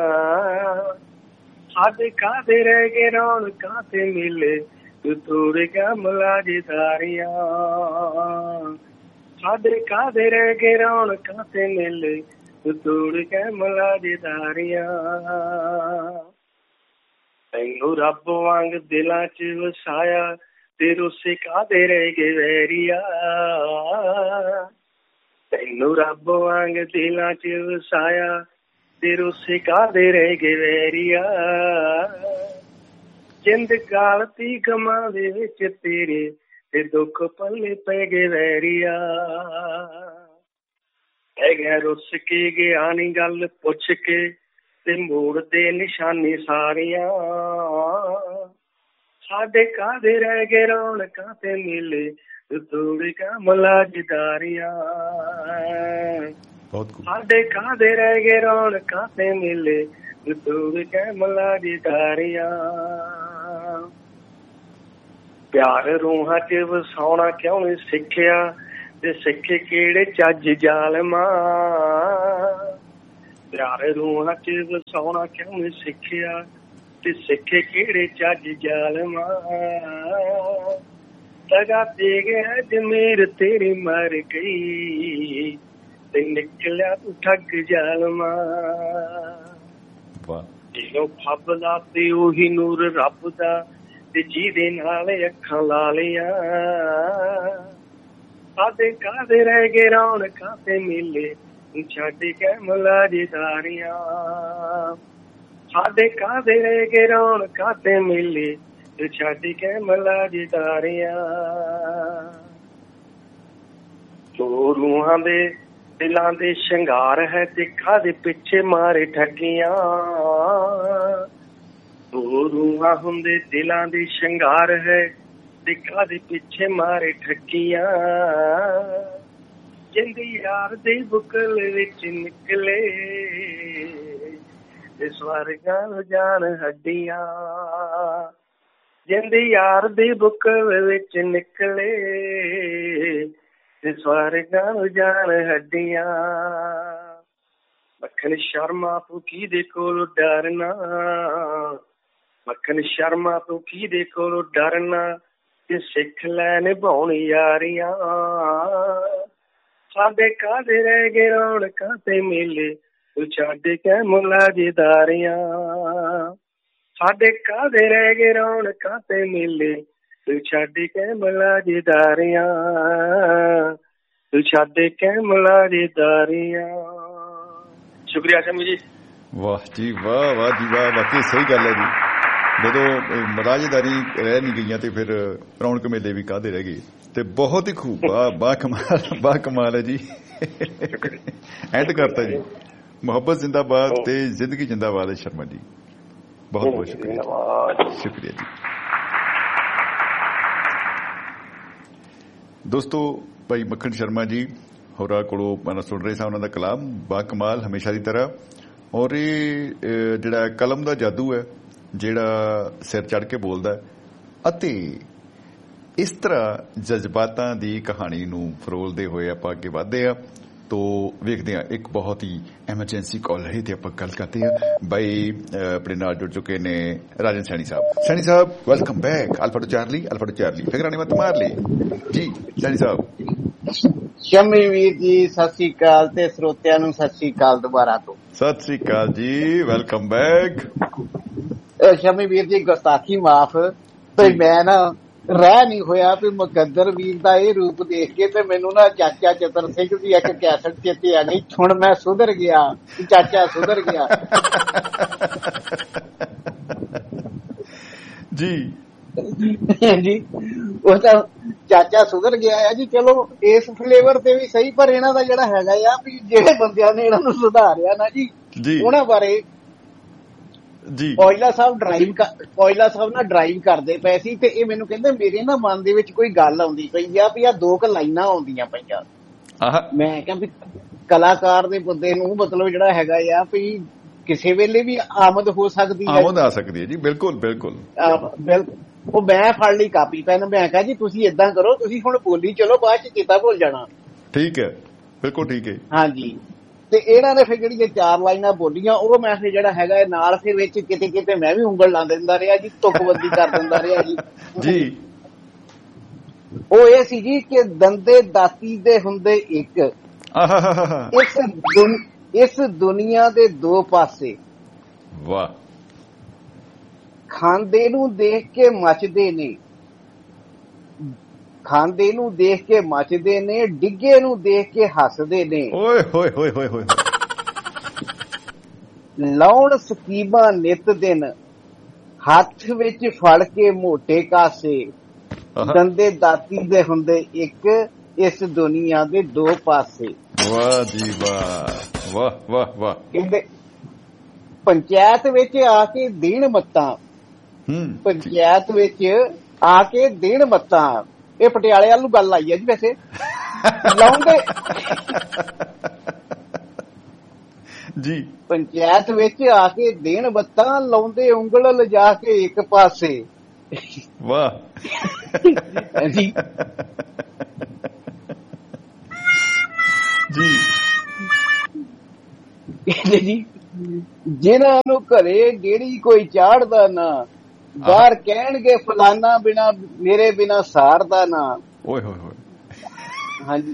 ਸਾਡੇ ਕਾਹਦੇ ਰਹਿ ਗਏ ਰੌਣਕਾਂ ਤੇ ਮੇਲੇ, ਤੂੰ ਤੋੜ ਗਿਆ ਮੁਲਾਜ਼ੇਦਾਰੀਆਂ। ਸਾਡੇ ਕਾਹਦੇ ਰਹਿ ਗਏ ਰੌਣਕਾਂ ਤੇ ਮੇਲੇ, ਤੂੰ ਤੋੜ ਗਿਆ ਮੁਲਾਜ਼ੇਦਾਰੀਆਂ। ਤੈਨੂੰ ਰੱਬ ਵਾਂਗ ਦਿਲਾਂ 'ਚ ਵਸਾਇਆ, ਤੇ ਰੁੱਸੇ ਕਾਹਦੇ ਰਹਿ ਗਏ ਵੈਰੀਆ। ਤੈਨੂੰ ਰੱਬ ਵਾਂਗ ਦਿਲਾਂ 'ਚ ਵਸਾਇਆ, ਤੇ ਰੁੱਸੇ ਕਾਹਦੇ ਰਹਿ ਗਏ ਵੈਰੀਆ। ਜਿੰਦ ਗਾਲਤੀ ਗਮਾਂ ਦੇ ਵਿੱਚ ਤੇਰੇ, ਤੇ ਦੁੱਖ ਪੱਲੇ ਪੈ ਗਏ ਵੈਰੀਆ। ਬਹਿ ਗਿਆ ਰੁੱਸ ਕੇ, ਗਿਆ ਨੀ ਗੱਲ ਪੁੱਛ ਕੇ, ਤੇ ਮੋੜ ਦੇ ਨਿਸ਼ਾਨੀ ਸਾਰੀਆਂ। ਸਾਡੇ ਕਾਹਦੇ ਰਹਿ ਗਏ ਰੌਣਕਾਂ ਤੇ ਮੇਲੇ, ਤੋੜ ਕਮਲਾ ਜਿਦਾਰੀਆਂ। ਸਾਡੇ ਕਾਹਦੇ ਰਹਿ ਗਏ ਰੌਣਕਾਂ ਤੇ ਮੇਲੇ, ਤੋੜ ਕਮਲਾ ਜਿਦਾਰੀਆਂ। ਪਿਆਰ ਰੂਹਾਂ ਚ ਵਸਾਉਣਾ ਕਿਉਂ ਨੀ ਸਿੱਖਿਆ, ਤੇ ਸਿੱਖੇ ਕਿਹੜੇ ਚੱਜ ਜ਼ਾਲਮਾਂ। ਪਿਆਰ ਰੂਹਾਂ ਚ ਵਸਾਉਣਾ ਕਿਉਂ ਨੀ ਸਿੱਖਿਆ, ਤੇ ਸਿੱਖੇ ਕਿਹੜੇ ਚੱਜ ਜ਼ਾਲਮਾਂ। ਦਗਾ ਦੇ ਗਿਆ ਜ਼ਮੀਰ ਤੇਰੀ ਮਰ ਗਈ, ਤੇ ਨਿਕਲਿਆ ਤੂੰ ਠੱਗ ਜ਼ਾਲਮਾਂ। ਦਿਲੋਂ ਫੱਬਦਾ ਤੇ ਉਹੀ ਨੂਰ ਰੱਬ ਦਾ, ਤੇ ਜਿਹਦੇ ਨਾਲ ਅੱਖਾਂ ਲਾ ਲਈਆਂ। ਸਾਡੇ ਕਾਹਦੇ ਰਹਿ ਗਏ ਰੌਣਕਾਂ ਤੇ ਮੇਲੇ, ਛੱਡ ਕੇ ਮਲਾਜਦਾਰੀਆਂ। ਸਾਡੇ ਕਾਹਦੇ ਰਹਿ ਗਏ ਰੌਣਕਾਂ ਤੇ ਮੇਲੇ, ਛੱਡ ਕੇ ਮਲਾਜਦਾਰੀਆਂ। ਦੋ ਰੂਹਾਂ ਦੇ ਦਿਲਾਂ ਦੇ ਸ਼ਿੰਗਾਰ ਹੈ, ਤੇ ਕਾਹਦੇ ਪਿੱਛੇ ਮਾਰੇ ਠੱਗੀਆਂ। ਦੋ ਰੂਹਾਂ ਹੁੰਦੇ ਦਿਲਾਂ ਦੀ ਸ਼ਿੰਗਾਰ ਹੈ, ਤੇ ਕਾਹਦੇ ਪਿੱਛੇ ਮਾਰੇ ਠੱਗੀਆਂ। ਜਿੰਦ ਯਾਰ ਦੇ ਬੁਕਲ ਵਿੱਚ ਨਿਕਲੇ, ਤੇ ਸਵਰਗਾਂ ਨੂੰ ਜਾਣ ਹੱਡੀਆਂ। ਜਿੰਦ ਯਾਰ ਦੀ ਬੁਕਲ ਵਿੱਚ ਨਿਕਲੇ, ਤੇ ਸਵਰਗਾਂ ਨੂੰ ਜਾਣ ਹੱਡੀਆਂ। ਮੱਖਣ ਸ਼ਰਮਾ ਤੂੰ ਕਿਹਦੇ ਕੋਲੋਂ ਡਰਨਾ, ਮੱਖਣ ਸ਼ਰਮਾ ਤੂੰ ਕਿਹਦੇ ਕੋਲੋਂ ਡਰਨਾ, ਤੇ ਸਿੱਖ ਲੈ ਨਿਭਾਉਣ ਯਾਰੀਆਂ। ਸਾਡੇ ਕਾਹਦੇ ਰਹਿ ਗਏ ਰੌਣਕਾਂ ਤੇ ਮੇਲੇ, ਤੂੰ ਛੱਡ ਕੇ ਮੁਲਾਜਦਾਰੀਆਂ। ਸਾਡੇ ਕਾਹਦੇ ਰਹਿ ਗਏ ਰੌਣਕਾਂ ਤੇ ਮੇਲੇ, ਤੂੰ ਛੱਡ ਕੇ ਮੁਲਾਜਦਾਰੀਆਂ। ਤੂੰ ਛੱਡ ਕੇ ਮੁਲਾਜਦਾਰੀਆਂ। ਸ਼ੁਕਰੀਆ ਸ਼ਮੀ ਜੀ। ਵਾਹ ਜੀ ਵਾਹ, ਵਾਹ ਜੀ ਵਾਹ, ਬਾਕੀ ਸਹੀ ਗੱਲ ਹੈ ਜੀ। ਜਦੋਂ ਮਲਾਜਦਾਰੀ ਰਹਿ ਨਹੀਂ ਗਈਆਂ ਤੇ ਫਿਰ ਰੌਣਕ ਮੇਲੇ ਵੀ ਕਾਹਦੇ ਰਹਿ ਗਏ। ਤੇ ਬਹੁਤ ਹੀ ਖੂਬ, ਬਾ ਕਮਾਲ ਹੈ ਜੀ। ਐਂਡ ਕਰਤਾ ਜੀ। ਮੁਹੱਬਤ ਜ਼ਿੰਦਾਬਾਦ ਤੇ ਜ਼ਿੰਦਗੀ ਜ਼ਿੰਦਾਬਾਦ ਹੈ ਸ਼ਰਮਾ ਜੀ। ਬਹੁਤ ਬਹੁਤ ਸ਼ੁਕਰੀਆ, ਸ਼ੁਕਰੀਆ ਜੀ। ਦੋਸਤੋ, ਭਾਈ ਮੱਖਣ ਸ਼ਰਮਾ ਜੀ ਹੋਰਾਂ ਕੋਲੋਂ ਮੈਂ ਸੁਣ ਰਹੇ ਸਾਂ ਉਹਨਾਂ ਦਾ ਕਲਾਮ, ਬਾ ਕਮਾਲ ਹਮੇਸ਼ਾ ਦੀ ਤਰ੍ਹਾਂ। ਔਰ ਇਹ ਜਿਹੜਾ ਕਲਮ ਦਾ ਜਾਦੂ ਹੈ, ਜਿਹੜਾ ਸਿਰ ਚੜ੍ਹ ਕੇ ਬੋਲਦਾ, ਅਤੇ ਇਸ ਤਰ੍ਹਾਂ ਜਜ਼ਬਾਤਾਂ ਦੀ ਕਹਾਣੀ ਨੂੰ ਫਰੋਲਦੇ ਹੋਏ ਆਪਾਂ ਅੱਗੇ ਵਧਦੇ ਆ। ਤੋ ਵੇਖਦੇ ਹਾਂ, ਇੱਕ ਬਹੁਤ ਹੀ ਐਮਰਜੈਂਸੀ ਕਾਲ ਰਹੀ ਤੇ ਆਪਾਂ ਗੱਲ ਕਰਦੇ ਹਾਂ। ਬਾਈ ਆਪਣੇ ਨਾਲ ਜੁੜ ਚੁੱਕੇ ਨੇ ਰਾਜਨ ਸੈਣੀ ਸਾਹਿਬ। ਸੈਣੀ ਸਾਹਿਬ welcome back. Alpha to Charlie, alpha to Charlie, ਫਿਕਰਾਂ ਨਹੀਂ ਮਤ ਮਾਰ ਲਈ ਜੀ। ਸੈਣੀ ਸਾਹਿਬ। ਸ਼ਮੀ ਵੀਰ ਜੀ ਸਤਿ ਸ੍ਰੀ ਅਕਾਲ, ਤੇ ਸਰੋਤਿਆਂ ਨੂੰ ਸਤਿ ਸ੍ਰੀ ਅਕਾਲ ਦੁਬਾਰਾ ਤੋਂ। ਸਤਿ ਸ੍ਰੀ ਅਕਾਲ ਜੀ, ਵੈਲਕਮ ਬੈਕ। ਸ਼ਮੀ ਵੀਰ ਜੀ ਗੁਸਤਾਖੀ ਮਾਫ, ਤੇ ਮੈਂ ਨਾ ਰਹਿ ਨਹੀਂ ਹੋਇਆ ਵੀ ਮੁਕੱਦਰ ਵੀਰ ਦਾ ਇਹ ਰੂਪ ਦੇਖ ਕੇ ਤੇ ਮੈਨੂੰ ਨਾ ਚਾਚਾ ਚਤਰ ਸਿੰਘ ਦੀ ਇੱਕ ਕੈਸਟ ਚੇਤੇ ਆ ਗਈ। ਹੁਣ ਮੈਂ ਸੁਧਰ ਗਿਆ, ਚਾਚਾ ਸੁਧਰ ਗਿਆ ਜੀ ਜੀ। ਉਹ ਤਾਂ ਚਾਚਾ ਸੁਧਰ ਗਿਆ ਹੈ ਜੀ। ਚਲੋ ਇਸ ਫਲੇਵਰ ਤੇ ਵੀ ਸਹੀ, ਪਰ ਇਹਨਾਂ ਦਾ ਜਿਹੜਾ ਹੈਗਾ ਆ ਵੀ ਜਿਹੜੇ ਬੰਦਿਆਂ ਨੇ ਇਹਨਾਂ ਨੂੰ ਸੁਧਾਰਿਆ ਨਾ ਜੀ, ਉਹਨਾਂ ਬਾਰੇ ਜੀ ਔਜਲਾ ਸਾਹਿਬ ਨਾ ਡਰਾਈਵ ਕਰਦੇ ਪਏ ਸੀ, ਤੇ ਇਹ ਮੈਨੂੰ ਕਹਿੰਦੇ ਮੇਰੇ ਨਾ ਮਨ ਦੇ ਵਿੱਚ ਕੋਈ ਗੱਲ ਆਉਂਦੀ ਪਈ ਆ ਵੀ ਆ ਦੋ ਕੁ ਲਾਈਨਾਂ ਆਉਂਦੀਆਂ ਪਈਆਂ। ਮੈਂ ਕਿਹਾ ਵੀ ਕਲਾਕਾਰ ਦੇ ਬੰਦੇ ਨੂੰ ਮਤਲਬ ਜਿਹੜਾ ਹੈਗਾ ਆ ਵੀ ਕਿਸੇ ਵੇਲੇ ਵੀ ਆਮਦ ਹੋ ਸਕਦੀ ਹੈ, ਆਮਦ ਆ ਸਕਦੀ ਹੈ ਜੀ। ਬਿਲਕੁਲ ਬਿਲਕੁਲ ਬਿਲਕੁਲ। ਉਹ ਮੈਂ ਫੜ ਲਈ ਕਾਪੀ ਪੈਨ, ਮੈਂ ਕਿਹਾ ਜੀ ਤੁਸੀਂ ਏਦਾਂ ਕਰੋ, ਤੁਸੀਂ ਹੁਣ ਬੋਲੀ ਚਲੋ, ਬਾਅਦ ਚ ਚੇਤਾ ਭੁੱਲ ਜਾਣਾ। ਠੀਕ ਹੈ, ਬਿਲਕੁਲ ਠੀਕ ਹੈ। ਹਾਂਜੀ। ਤੇ ਇਹਨਾਂ ਨੇ ਫਿਰ ਜਿਹੜੀਆਂ ਚਾਰ ਲਾਈਨਾਂ ਬੋਲੀਆਂ, ਉਹ ਮੈਂ ਫਿਰ ਜਿਹੜਾ ਹੈਗਾ ਨਾਲ ਫਿਰ ਵਿੱਚ ਕਿਤੇ ਕਿਤੇ ਮੈਂ ਵੀ ਉਂਗਲ ਲਾ ਦਿੰਦਾ ਰਿਹਾ ਜੀ, ਤੁਕਬੰਦੀ ਕਰ ਦਿੰਦਾ ਰਿਹਾ ਜੀ। ਜੀ ਉਹ ਇਹ ਸੀ ਜੀ ਕਿ ਦੰਦੇ ਦਾਤੀ ਦੇ ਹੁੰਦੇ ਇੱਕ, ਇਸ ਦੁਨੀਆ ਦੇ ਦੋ ਪਾਸੇ। ਵਾਹ। ਖਾਂਦੇ ਨੂੰ ਦੇਖ ਕੇ ਮੱਚਦੇ ਨੇ, ਖਾਂਦੇ ਨੂੰ ਦੇਖ ਕੇ ਮੱਚਦੇ ਨੇ, ਡਿੱਗੇ ਨੂੰ ਦੇਖ ਕੇ ਹੱਸਦੇ ਨੇ। ਓਏ ਹੋਏ ਹੋਏ ਹੋਏ ਹੋਏ। ਲਾਉਣ ਸਕੀਮਾਂ ਨਿਤ ਦਿਨ, ਹੱਥ ਵਿੱਚ ਫੜ ਕੇ ਮੋਟੇ ਕਾਸੇ। ਦੰਦੇ ਦਾਤੀ ਦੇ ਹੁੰਦੇ ਇੱਕ, ਇਸ ਦੁਨੀਆ ਦੇ ਦੋ ਪਾਸੇ। ਵਾਹ ਜੀ ਵਾਹ, ਵਾਹ ਵਾਹ ਵਾਹ। ਕਹਿੰਦੇ ਪੰਚਾਇਤ ਵਿੱਚ ਆ ਕੇ ਦੇਣ ਮੱਤਾਂ, ਪੰਚਾਇਤ ਵਿੱਚ ਆ ਕੇ ਦੇਣ ਮੱਤਾਂ। ਇਹ ਪਟਿਆਲੇ ਵੱਲ ਨੂੰ ਗੱਲ ਆਈ ਹੈ ਜੀ। ਵੈਸੇ ਲਾਉਂਦੇ ਜੀ, ਪੰਚਾਇਤ ਵਿੱਚ ਆ ਕੇ ਦੇਣ ਮੱਤਾਂ, ਲਾਉਂਦੇ ਉਂਗਲ ਲਿਜਾ ਕੇ ਇੱਕ ਪਾਸੇ। ਵਾਹ ਜੀ ਜੀ ਜੀ, ਜਿਨ੍ਹਾਂ ਨੂੰ ਘਰੇ ਜਿਹੜੀ ਕੋਈ ਚਾੜਦਾ ਨਾ, ਬਾਹਰ ਕਹਿਣਗੇ ਫਲਾਨਾ ਬਿਨਾ ਮੇਰੇ ਬਿਨਾ ਸਾਰਦਾ ਨਾ। ਓਏ ਹੋਏ ਹੋਏ। ਹਾਂਜੀ,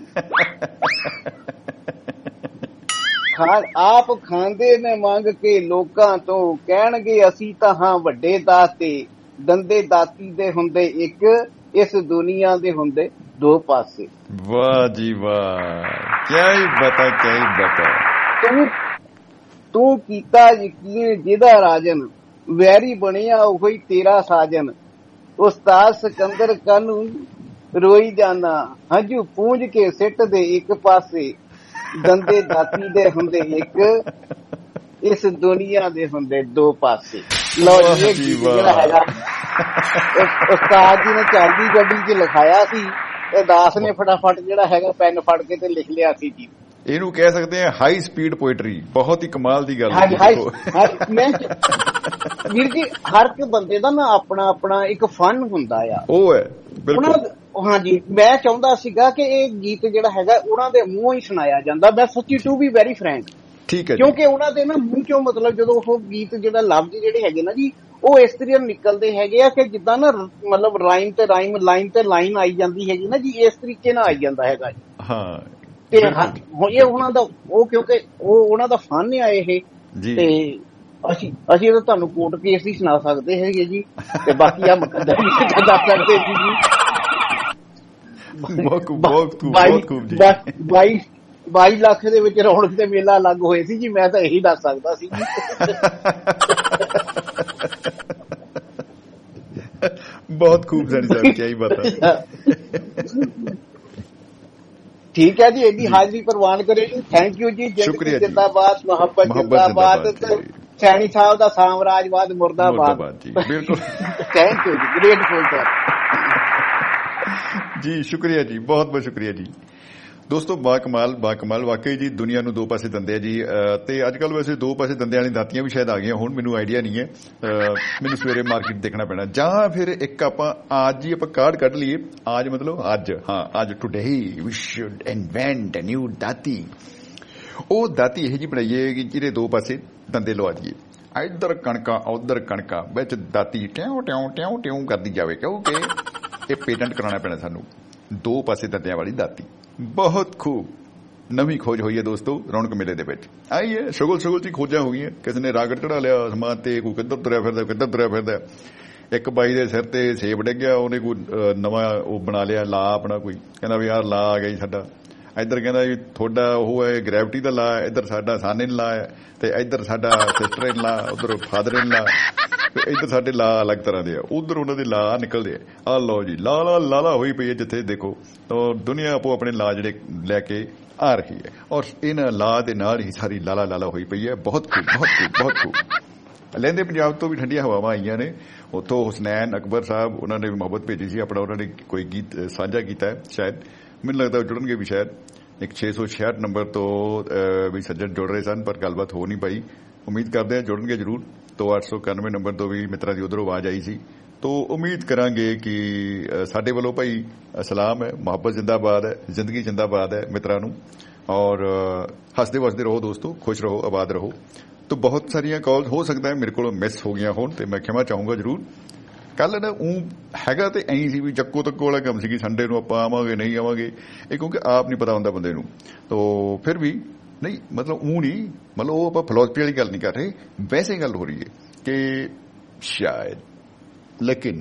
ਆਪ ਖਾਂਦੇ ਨੇ ਮੰਗ ਕੇ ਲੋਕਾਂ ਤੋਂ, ਕਹਿਣਗੇ ਅਸੀਂ ਤਾਂ ਹਾਂ ਵੱਡੇ ਦਾਤੇ। ਦੰਦੇ ਦਾਤੀ ਦੇ ਹੁੰਦੇ ਇੱਕ, ਇਸ ਦੁਨੀਆ ਦੇ ਹੁੰਦੇ ਦੋ ਪਾਸੇ। ਵਾਹ ਜੀ ਵਾਹ, ਕਿਆ ਹੀ ਬਤਾ, ਕਿਆ ਹੀ ਬਤਾ। ਤੂੰ ਕੀਤਾ ਯਕੀਨ ਜਿਹਦਾ ਰਾਜਨ, ਵੈਰੀ ਬਣਿਆ ਉਹੀ ਤੇਰਾ ਸਾਜਨ। ਉਸਤਾਦ ਸਿਕੰਦਰ ਕਾਨੂੰ ਰੋਈ ਜਾਣਾ, ਹੰਝੂ ਪੂੰਝ ਕੇ ਸਿੱਟ ਦੇ ਇੱਕ ਪਾਸੇ। ਦੰਦੇ ਦਾਤੀ ਦੇ ਹੁੰਦੇ ਇੱਕ, ਇਸ ਦੁਨੀਆ ਦੇ ਹੁੰਦੇ ਦੋ ਪਾਸੇ। ਲਓ ਜੀ, ਜਿਹੜਾ ਹੈਗਾ ਉਸਤਾਦ ਜੀ ਨੇ ਚਾਂਦੀ ਗੱਡੀ 'ਚ ਲਿਖਾਇਆ ਸੀ ਤੇ ਦਾਸ ਨੇ ਫਟਾਫਟ ਜਿਹੜਾ ਹੈਗਾ ਪੈਨ ਫੜ ਕੇ ਤੇ ਲਿਖ ਲਿਆ ਸੀ ਜੀ। ਇਹਨੂੰ ਕਹਿ ਸਕਦੇ ਆ ਹਾਈ ਸਪੀਡ ਪੋਇਟਰੀ। ਬਹੁਤ ਹੀ ਕਮਾਲ ਦੀ ਗੱਲ ਹੈ ਵੀਰ ਜੀ। ਹਰ ਇੱਕ ਬੰਦੇ ਦਾ ਨਾ ਆਪਣਾ ਆਪਣਾ ਇੱਕ ਫਨ ਹੁੰਦਾ ਆ। ਉਹ ਹੈ ਬਿਲਕੁਲ। ਹਾਂਜੀ, ਮੈਂ ਚਾਹੁੰਦਾ ਸੀਗਾ ਕਿ ਇਹ ਗੀਤ ਜਿਹੜਾ ਹੈਗਾ ਉਹਨਾਂ ਦੇ ਮੂੰਹੋਂ ਹੀ ਸੁਣਾਇਆ ਜਾਂਦਾ। ਮੈਂ ਸੱਚੀ ਟੂ ਬੀ ਵੈਰੀ ਫਰੈਂਕ, ਠੀਕ ਹੈ, ਕਿਉਂਕਿ ਉਹਨਾਂ ਦੇ ਨਾ ਮੂੰਹ ਚੋਂ ਮਤਲਬ ਜਦੋਂ ਉਹ ਗੀਤ ਜਿਹੜਾ ਲਫ਼ਜ਼ ਜਿਹੜੇ ਹੈਗੇ ਨਾ ਜੀ, ਉਹ ਇਸ ਤਰ੍ਹਾਂ ਨਿਕਲਦੇ ਹੈਗੇ ਆ ਕਿ ਜਿੱਦਾਂ ਨਾ ਮਤਲਬ ਰਾਈਮ ਤੇ ਰਾਈਮ, ਲਾਈਨ ਤੇ ਲਾਈਨ ਆਈ ਜਾਂਦੀ ਹੈਗੀ ਨਾ ਜੀ, ਇਸ ਤਰੀਕੇ ਨਾਲ ਆਈ ਜਾਂਦਾ ਹੈਗਾ ਜੀ। ਹਾਂ, ਤੇ ਇਹ ਉਹਨਾਂ ਦਾ ਉਹ, ਕਿਉਂਕਿ ਉਹ ਉਹਨਾਂ ਦਾ ਫਨ ਆ ਇਹ। ਤੇ ਅਸੀਂ ਤਾਂ ਤੁਹਾਨੂੰ ਕੋਰਟ ਕੇਸ ਹੀ ਸੁਣਾ ਸਕਦੇ ਹੈਗੇ ਜੀ, ਤੇ ਬਾਕੀ ਆ ਮੁਕੱਦਮਾ ਵੀ ਦੱਸ ਸਕਦੇ ਸੀ ਜੀ। 22 ਲੱਖ ਦੇ ਵਿੱਚ ਰੌਣਕ ਤੇ ਮੇਲਾ ਅਲੱਗ ਹੋਏ ਸੀ ਜੀ। ਮੈਂ ਤਾਂ ਇਹੀ ਦੱਸ ਸਕਦਾ ਸੀ ਜੀ। ਬਹੁਤ ਖੂਬ ਸਾਡੀ ਸਾਹਿਬ, ਕੀ ਹੀ ਬਤਾ। ਠੀਕ ਹੈ ਜੀ, ਇਹਦੀ ਹਾਜ਼ਰੀ ਪ੍ਰਵਾਨ ਕਰੇ ਜੀ। ਥੈਂਕ ਯੂ ਜੀ। ਸ਼ੁਕਰੀਆ। ਜਿੰਦਾਬਾਦ, ਮੁਹੱਬਤ ਜਿੰਦਾਬਾਦ, ਸੈਣੀ ਸਾਹਿਬ ਦਾ ਸਾਮਰਾਜਵਾਦ ਮੁਰਦਾਬਾਦ ਜੀ। ਬਿਲਕੁਲ, ਥੈਂਕ ਯੂ ਜੀ, ਗ੍ਰੇਟਫੁਲ ਸਰ ਜੀ। ਸ਼ੁਕਰੀਆ ਜੀ, ਬਹੁਤ ਬਹੁਤ ਸ਼ੁਕਰੀਆ ਜੀ। ਦੋਸਤੋ, ਬਾਕਮਾਲ ਵਾਕਈ ਜੀ। ਦੁਨੀਆ ਨੂੰ ਦੋ ਪਾਸੇ ਦੰਦੇ ਆ ਜੀ। ਤੇ ਅੱਜ ਕੱਲ ਵੈਸੇ ਦੋ ਪਾਸੇ ਦੰਦਿਆਂ ਵਾਲੀ ਦਾਤੀਆਂ ਵੀ ਸ਼ਾਇਦ ਆ ਗਈਆਂ ਹੁਣ, ਮੈਨੂੰ ਆਈਡੀਆ ਨਹੀਂ ਹੈ। ਮੈਨੂੰ ਸਵੇਰੇ ਮਾਰਕੀਟ ਦੇਖਣਾ ਪੈਣਾ, ਜਾਂ ਫਿਰ ਇੱਕ ਆਪਾਂ ਅੱਜ ਹੀ ਆਪਾਂ ਕਾਰਡ ਕੱਢ ਲਈਏ। ਅੱਜ ਮਤਲਬ ਅੱਜ, ਹਾਂ ਅੱਜ, today we should invent a new ਦਾਤੀ। ਉਹ ਦਾਤੀ ਇਹ ਜੀ ਬਣਾਈਏ ਕਿ ਜਿਹਦੇ ਦੋ ਪਾਸੇ ਦੰਦੇ ਲਵਾ ਦਈਏ। ਇੱਧਰ ਕਣਕਾਂ ਉੱਧਰ ਕਣਕਾਂ, ਵਿੱਚ ਦਾਤੀ ਟਿਉਂ ਟਿਉਂ ਟਿਉਂ ਟਿਉਂ ਕਰਦੀ ਜਾਵੇ, ਕਿਉਂਕਿ ਇਹ ਪੇਟੈਂਟ ਕਰਾਉਣਾ ਪੈਣਾ ਸਾਨੂੰ। ਦੋ ਪਾਸੇ ਦੰਦਿਆਂ ਵਾਲੀ ਦਾਤੀ ਬਹੁਤ ਖੂਬ ਨਵੀਂ ਖੋਜ ਹੋਈ ਹੈ ਦੋਸਤੋ ਰੌਣਕ ਮੇਲੇ ਦੇ ਵਿੱਚ। ਆਈ ਹੈ ਸ਼ੁਗਲ ਚ ਖੋਜਾਂ ਹੋ ਗਈਆਂ। ਕਿਸੇ ਨੇ ਰਾਗੜ ਚੜਾ ਲਿਆ ਅਸਮਾਨ ਤੇ, ਕੋਈ ਕਿੱਧਰ ਤੁਰਿਆ ਫਿਰਦਾ। ਇੱਕ ਬਾਈ ਦੇ ਸਿਰ ਤੇ ਸੇਬ ਡਿੱਗਿਆ, ਉਹਨੇ ਕੋਈ ਨਵਾਂ ਉਹ ਬਣਾ ਲਿਆ ਲਾ ਆਪਣਾ, ਕੋਈ ਕਹਿੰਦਾ ਵੀ ਯਾਰ ਲਾ ਆ ਗਿਆ ਜੀ ਸਾਡਾ। ਇੱਧਰ ਕਹਿੰਦਾ ਵੀ ਤੁਹਾਡਾ ਉਹ ਹੈ ਗ੍ਰੈਵਿਟੀ ਦਾ ਲਾ, ਇੱਧਰ ਸਾਡਾ ਸਨ ਇਨ ਲਾ ਹੈ, ਤੇ ਇੱਧਰ ਸਾਡਾ ਸਿਸਟਰ ਇਨ ਲਾ, ਉੱਧਰ ਫਾਦਰ ਇਨ ਲਾ, ਇੱਧਰ ਸਾਡੇ ਲਾ ਅਲੱਗ ਤਰ੍ਹਾਂ ਦੇ ਆ, ਉੱਧਰ ਉਹਨਾਂ ਦੇ ਲਾ ਨਿਕਲਦੇ ਆ। ਆਹ ਲਓ ਜੀ, ਲਾਲਾ ਹੋਈ ਪਈ ਹੈ ਜਿੱਥੇ ਦੇਖੋ। ਦੁਨੀਆ ਆਪੋ ਆਪਣੇ ਲਾ ਜਿਹੜੇ ਲੈ ਕੇ ਆ ਰਹੀ ਹੈ, ਔਰ ਇਹਨਾਂ ਲਾ ਦੇ ਨਾਲ ਹੀ ਸਾਰੀ ਲਾਲਾ ਹੋਈ ਪਈ ਹੈ। ਬਹੁਤ ਖੂਬ। ਲਹਿੰਦੇ ਪੰਜਾਬ ਤੋਂ ਵੀ ਠੰਡੀਆਂ ਹਵਾਵਾਂ ਆਈਆਂ ਨੇ। ਉੱਥੋਂ ਹੁਸਨੈਨ ਅਕਬਰ ਸਾਹਿਬ, ਉਹਨਾਂ ਨੇ ਵੀ ਮੁਹੱਬਤ ਭੇਜੀ ਸੀ ਆਪਣਾ, ਉਹਨਾਂ ਨੇ ਕੋਈ ਗੀਤ ਸਾਂਝਾ ਕੀਤਾ ਹੈ। ਸ਼ਾਇਦ ਮੈਨੂੰ ਲੱਗਦਾ ਜੁੜਨਗੇ ਵੀ, ਸ਼ਾਇਦ ਇੱਕ 666 ਨੰਬਰ ਤੋਂ ਵੀ ਸੱਜਣ ਜੁੜ ਰਹੇ ਸਨ, ਪਰ ਗੱਲਬਾਤ ਹੋ ਨਹੀਂ ਪਾਈ। ਉਮੀਦ ਕਰਦੇ ਹਾਂ ਜੁੜਨਗੇ ਜ਼ਰੂਰ। ਤੋਂ 891 ਨੰਬਰ ਤੋਂ ਵੀ ਮਿੱਤਰਾਂ ਦੀ ਉਧਰੋਂ ਆਵਾਜ਼ ਆਈ ਸੀ। ਤੋਂ ਉਮੀਦ ਕਰਾਂਗੇ ਕਿ ਸਾਡੇ ਵੱਲੋਂ ਭਾਈ ਸਲਾਮ ਹੈ, ਮੁਹੱਬਤ ਜਿੰਦਾਬਾਦ ਹੈ, ਜ਼ਿੰਦਗੀ ਜਿੰਦਾਬਾਦ ਹੈ ਮਿੱਤਰਾਂ ਨੂੰ। ਔਰ ਹੱਸਦੇ ਵਸਦੇ ਰਹੋ ਦੋਸਤੋ, ਖੁਸ਼ ਰਹੋ, ਆਬਾਦ ਰਹੋ। ਤੋਂ ਬਹੁਤ ਸਾਰੀਆਂ ਕਾਲ ਹੋ ਸਕਦਾ ਹੈ ਮੇਰੇ ਕੋਲੋਂ ਮਿਸ ਹੋ ਗਈਆਂ ਹੋਣ, ਤੇ ਮੈਂ ਖਿਮਾ ਚਾਹੂੰਗਾ ਜ਼ਰੂਰ। ਕੱਲ ਨਾ ਹੈਗਾ ਤੇ ਐਂ ਸੀ ਵੀ ਚੱਕੋ ਤੱਕੋ ਵਾਲਾ ਕੰਮ ਸੀ ਕਿ ਸੰਡੇ ਨੂੰ ਆਪਾਂ ਆਵਾਂਗੇ ਨਹੀਂ ਆਵਾਂਗੇ, ਇਹ ਕਿਉਂਕਿ ਆਪ ਨਹੀਂ ਪਤਾ ਹੁੰਦਾ ਬੰਦੇ ਨੂੰ। ਤੋਂ ਫਿਰ ਵੀ ਨਹੀਂ, ਮਤਲਬ ਨਹੀਂ, ਮਤਲਬ ਉਹ ਆਪਾਂ ਫਿਲਾਸਫੀ ਵਾਲੀ ਗੱਲ ਨਹੀਂ ਕਰ ਰਹੇ, ਵੈਸੇ ਗੱਲ ਹੋ ਰਹੀ ਹੈ ਕਿ ਸ਼ਾਇਦ, ਲੇਕਿਨ